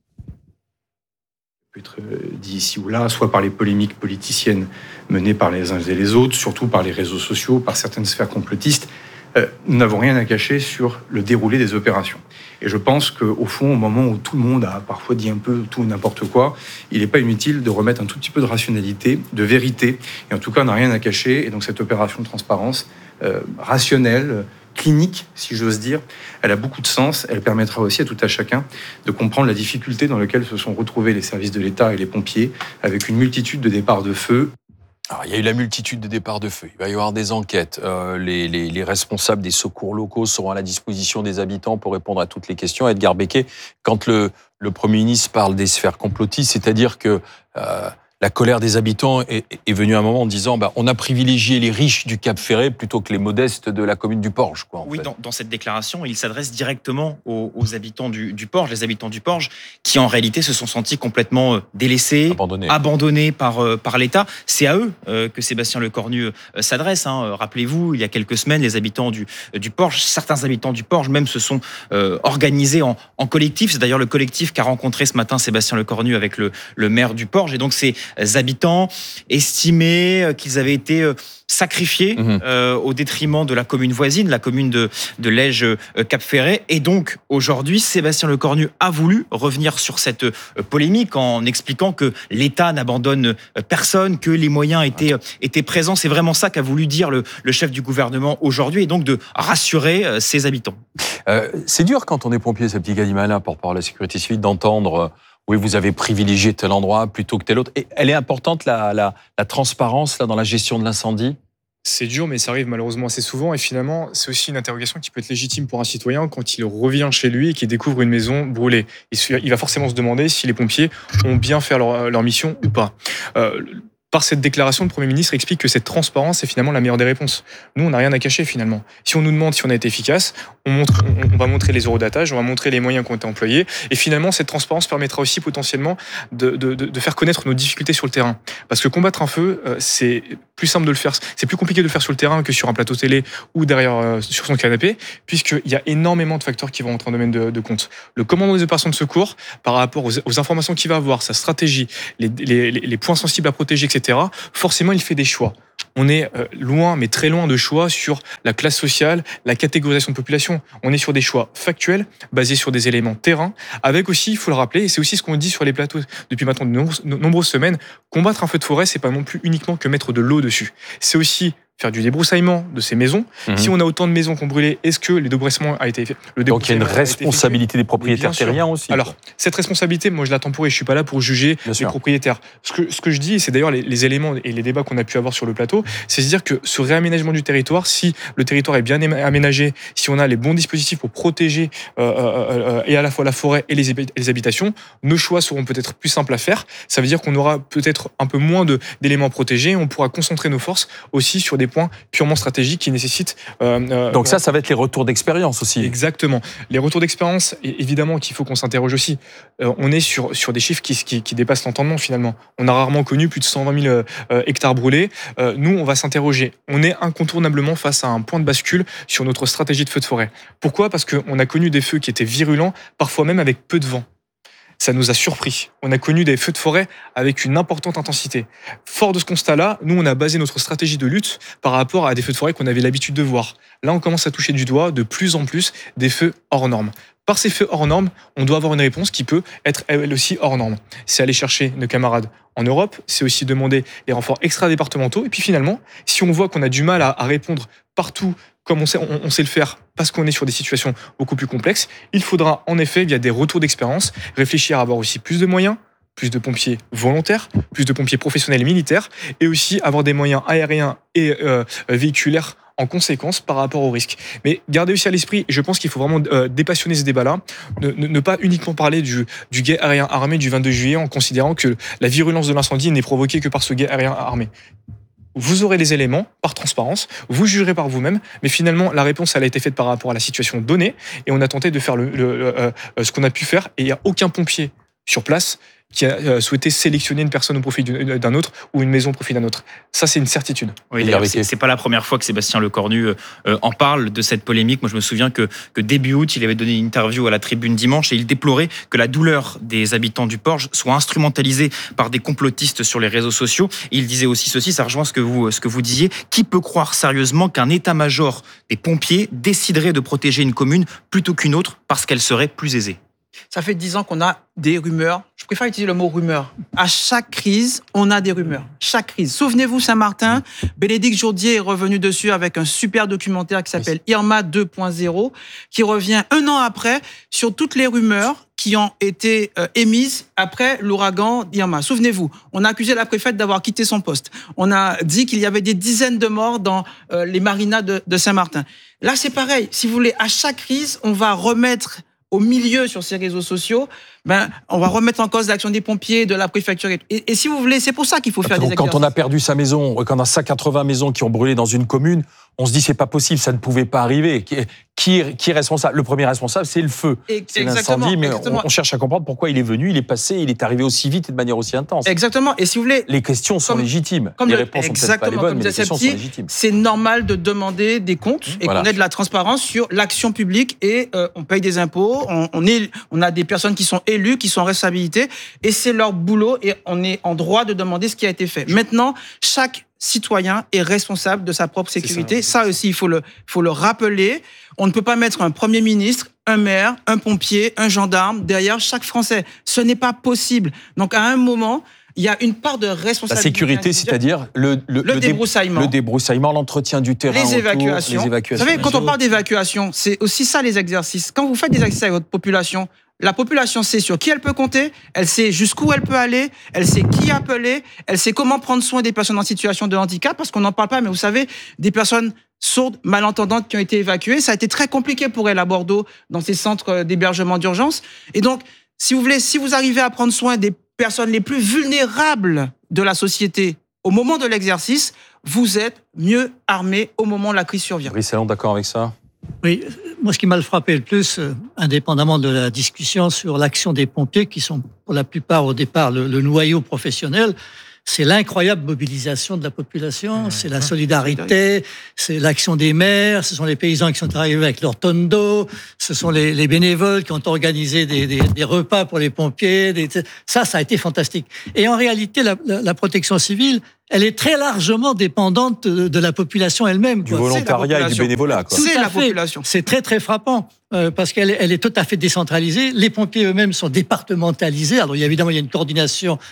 Peut être dit ici ou là, soit par les polémiques politiciennes menées par les uns et les autres, surtout par les réseaux sociaux, par certaines sphères complotistes, euh, nous n'avons rien à cacher sur le déroulé des opérations. Et je pense qu'au fond, au moment où tout le monde a parfois dit un peu tout et n'importe quoi, il n'est pas inutile de remettre un tout petit peu de rationalité, de vérité, et en tout cas, on n'a rien à cacher. Et donc cette opération de transparence euh, rationnelle, clinique, si j'ose dire, elle a beaucoup de sens. Elle permettra aussi à tout à chacun de comprendre la difficulté dans laquelle se sont retrouvés les services de l'État et les pompiers, avec une multitude de départs de feu. Alors, il y a eu la multitude de départs de feu. Il va y avoir des enquêtes. Euh, les, les, les responsables des secours locaux seront à la disposition des habitants pour répondre à toutes les questions. Edgar Becquet, quand le, le Premier ministre parle des sphères complotistes, c'est-à-dire que euh, la colère des habitants est, est venue à un moment en disant bah, on a privilégié les riches du Cap Ferret plutôt que les modestes de la commune du Porge. Quoi, oui, fait. dans, dans cette déclaration, il s'adresse directement aux, aux habitants du, du Porge, les habitants du Porge, qui en réalité se sont sentis complètement délaissés, abandonnés, abandonnés par, par l'État. C'est à eux euh, que Sébastien Lecornu euh, s'adresse. Hein. Rappelez-vous, il y a quelques semaines, les habitants du, du Porge, certains habitants du Porge même se sont euh, organisés en, en collectif. C'est d'ailleurs le collectif qu'a rencontré ce matin Sébastien Lecornu avec le, le maire du Porge. Et donc, c'est habitants estimaient qu'ils avaient été sacrifiés mmh. euh, au détriment de la commune voisine, la commune de, de Lège-Cap-Ferret. Et donc, aujourd'hui, Sébastien Lecornu a voulu revenir sur cette polémique en expliquant que l'État n'abandonne personne, que les moyens étaient, étaient présents. C'est vraiment ça qu'a voulu dire le, le chef du gouvernement aujourd'hui, et donc de rassurer ses habitants. Euh, c'est dur quand on est pompier, ce petit gars malin, porte-parole de la sécurité civile, d'entendre... Oui, vous avez privilégié tel endroit plutôt que tel autre. Et elle est importante, la, la, la transparence là, dans la gestion de l'incendie ? C'est dur, mais ça arrive malheureusement assez souvent. Et finalement, c'est aussi une interrogation qui peut être légitime pour un citoyen quand il revient chez lui et qu'il découvre une maison brûlée. Il va forcément se demander si les pompiers ont bien fait leur, leur mission ou pas. Euh, Par cette déclaration, le Premier ministre explique que cette transparence est finalement la meilleure des réponses. Nous, on n'a rien à cacher finalement. Si on nous demande si on a été efficace, on, montre, on, on va montrer les eurodatage, on va montrer les moyens qui ont été employés. Et finalement, cette transparence permettra aussi potentiellement de, de, de faire connaître nos difficultés sur le terrain. Parce que combattre un feu, c'est plus simple de le faire. C'est plus compliqué de le faire sur le terrain que sur un plateau télé ou derrière euh, sur son canapé, puisqu'il y a énormément de facteurs qui vont entrer en domaine de, de compte. Le commandant des opérations de secours, par rapport aux, aux informations qu'il va avoir, sa stratégie, les, les, les points sensibles à protéger, et cetera, forcément, il fait des choix. On est loin, mais très loin de choix sur la classe sociale, la catégorisation de population. On est sur des choix factuels, basés sur des éléments terrain, avec aussi, il faut le rappeler, et c'est aussi ce qu'on dit sur les plateaux depuis maintenant de nombreuses, nombreuses semaines, combattre un feu de forêt, c'est pas non plus uniquement que mettre de l'eau dessus. C'est aussi faire du débroussaillement de ces maisons. Mmh. Si on a autant de maisons qu'on brûlait, est-ce que le débroussaillement a été fait ? Le Donc il y a une responsabilité des propriétaires terriens aussi. Alors, cette responsabilité, moi je l'attends pour et je suis pas là pour juger Bien les sûr. propriétaires. Ce que, ce que je dis, et c'est d'ailleurs les, les éléments et les débats qu'on a pu avoir sur le plateau, c'est de dire que ce réaménagement du territoire, si le territoire est bien aménagé, si on a les bons dispositifs pour protéger euh, euh, euh, et à la fois la forêt et les, les habitations, nos choix seront peut-être plus simples à faire. Ça veut dire qu'on aura peut-être un peu moins de, d'éléments protégés, on pourra concentrer nos forces aussi sur des points purement stratégiques qui nécessitent... Euh, euh, Donc ça, ça va être les retours d'expérience aussi. Exactement. Les retours d'expérience, évidemment qu'il faut qu'on s'interroge aussi. Euh, on est sur, sur des chiffres qui, qui, qui dépassent l'entendement finalement. On a rarement connu plus de cent vingt mille euh, hectares brûlés. Euh, nous, on va s'interroger. On est incontournablement face à un point de bascule sur notre stratégie de feu de forêt. Pourquoi ? Parce qu'on a connu des feux qui étaient virulents, parfois même avec peu de vent. ça nous a surpris. On a connu des feux de forêt avec une importante intensité. Fort de ce constat-là, nous, on a basé notre stratégie de lutte par rapport à des feux de forêt qu'on avait l'habitude de voir. Là, on commence à toucher du doigt de plus en plus des feux hors normes. Par ces feux hors normes, on doit avoir une réponse qui peut être elle aussi hors norme. C'est aller chercher nos camarades en Europe, c'est aussi demander les renforts extra-départementaux. Et puis finalement, si on voit qu'on a du mal à, à répondre partout comme on sait, on, on sait le faire parce qu'on est sur des situations beaucoup plus complexes, il faudra en effet, via des retours d'expérience, réfléchir à avoir aussi plus de moyens, plus de pompiers volontaires, plus de pompiers professionnels et militaires, et aussi avoir des moyens aériens et euh, véhiculaires en conséquence par rapport au risque. Mais gardez aussi à l'esprit, je pense qu'il faut vraiment euh, dépassionner ce débat-là, ne, ne, ne pas uniquement parler du, du guet aérien armé du vingt-deux juillet en considérant que la virulence de l'incendie n'est provoquée que par ce guet aérien armé. Vous aurez les éléments par transparence, vous jugerez par vous-même, mais finalement la réponse elle a été faite par rapport à la situation donnée et on a tenté de faire le, le, le, euh, ce qu'on a pu faire et il n'y a aucun pompier sur place qui a souhaité sélectionner une personne au profit d'un autre ou une maison au profit d'un autre. Ça, c'est une certitude. Oui, c'est, c'est pas la première fois que Sébastien Lecornu euh, en parle de cette polémique. Moi, je me souviens que, que début août, il avait donné une interview à la Tribune Dimanche et il déplorait que la douleur des habitants du Porge soit instrumentalisée par des complotistes sur les réseaux sociaux. Et il disait aussi ceci, ça rejoint ce que vous, ce que vous disiez. Qui peut croire sérieusement qu'un état-major des pompiers déciderait de protéger une commune plutôt qu'une autre parce qu'elle serait plus aisée? Ça fait dix ans qu'on a des rumeurs. Je préfère utiliser le mot rumeur. À chaque crise, on a des rumeurs. Chaque crise. Souvenez-vous, Saint-Martin, Bénédicte Jourdier est revenu dessus avec un super documentaire qui s'appelle Irma deux point zéro, qui revient un an après sur toutes les rumeurs qui ont été euh, émises après l'ouragan Irma. Souvenez-vous, on a accusé la préfète d'avoir quitté son poste. On a dit qu'il y avait des dizaines de morts dans euh, les marinas de, de Saint-Martin. Là, c'est pareil. Si vous voulez, à chaque crise, on va remettre au milieu sur ces réseaux sociaux, ben, on va remettre en cause l'action des pompiers, de la préfecture. Et, et, et si vous voulez, c'est pour ça qu'il faut faire Quand des exercices. Quand on a perdu sa maison, quand on a cent quatre-vingts maisons qui ont brûlé dans une commune, on se dit c'est pas possible, ça ne pouvait pas arriver. Qui, qui, qui est responsable? Le premier responsable, c'est le feu. Et, c'est l'incendie, mais on, on cherche à comprendre pourquoi il est venu, il est passé, il est arrivé aussi vite et de manière aussi intense. Exactement. Et si vous voulez, les questions sont comme, légitimes. Comme les le, réponses sont peut-être pas les bonnes, mais les questions sont légitimes. C'est normal de demander des comptes et voilà. qu'on ait de la transparence sur l'action publique et euh, on paye des impôts, on, on, est, on a des personnes qui sont élues, qui sont en responsabilité et c'est leur boulot et on est en droit de demander ce qui a été fait. Maintenant, chaque citoyen est responsable de sa propre sécurité. Ça, ça aussi, il faut le, faut le rappeler. On ne peut pas mettre un Premier ministre, un maire, un pompier, un gendarme derrière chaque Français. Ce n'est pas possible. Donc, à un moment, il y a une part de responsabilité. La sécurité, c'est-à-dire le, le, le, le débroussaillement, le débroussaillement, l'entretien du terrain, les autour, évacuations. les évacuations. Vous savez, quand on parle d'évacuation, c'est aussi ça les exercices. Quand vous faites des exercices avec votre population, la population sait sur qui elle peut compter, elle sait jusqu'où elle peut aller, elle sait qui appeler, elle sait comment prendre soin des personnes en situation de handicap, parce qu'on n'en parle pas, mais vous savez, des personnes sourdes, malentendantes qui ont été évacuées, ça a été très compliqué pour elles à Bordeaux, dans ces centres d'hébergement d'urgence. Et donc, si vous voulez, si vous arrivez à prendre soin des personnes les plus vulnérables de la société au moment de l'exercice, vous êtes mieux armé au moment où la crise survient. Brice Salon, d'accord avec ça? Oui, moi ce qui m'a frappé le plus, euh, indépendamment de la discussion sur l'action des pompiers, qui sont pour la plupart au départ le, le noyau professionnel, c'est l'incroyable mobilisation de la population, c'est la solidarité, c'est l'action des maires, ce sont les paysans qui sont arrivés avec leurs tonnes d'eau, ce sont les, les bénévoles qui ont organisé des, des, des repas pour les pompiers. Des, ça, ça a été fantastique. Et en réalité, la, la, la protection civile, elle est très largement dépendante de, de la population elle-même. Du quoi. volontariat et du bénévolat. Quoi. C'est la fait. population. C'est très très frappant euh, parce qu'elle elle est tout à fait décentralisée. Les pompiers eux-mêmes sont départementalisés. Alors il y a évidemment il y a une coordination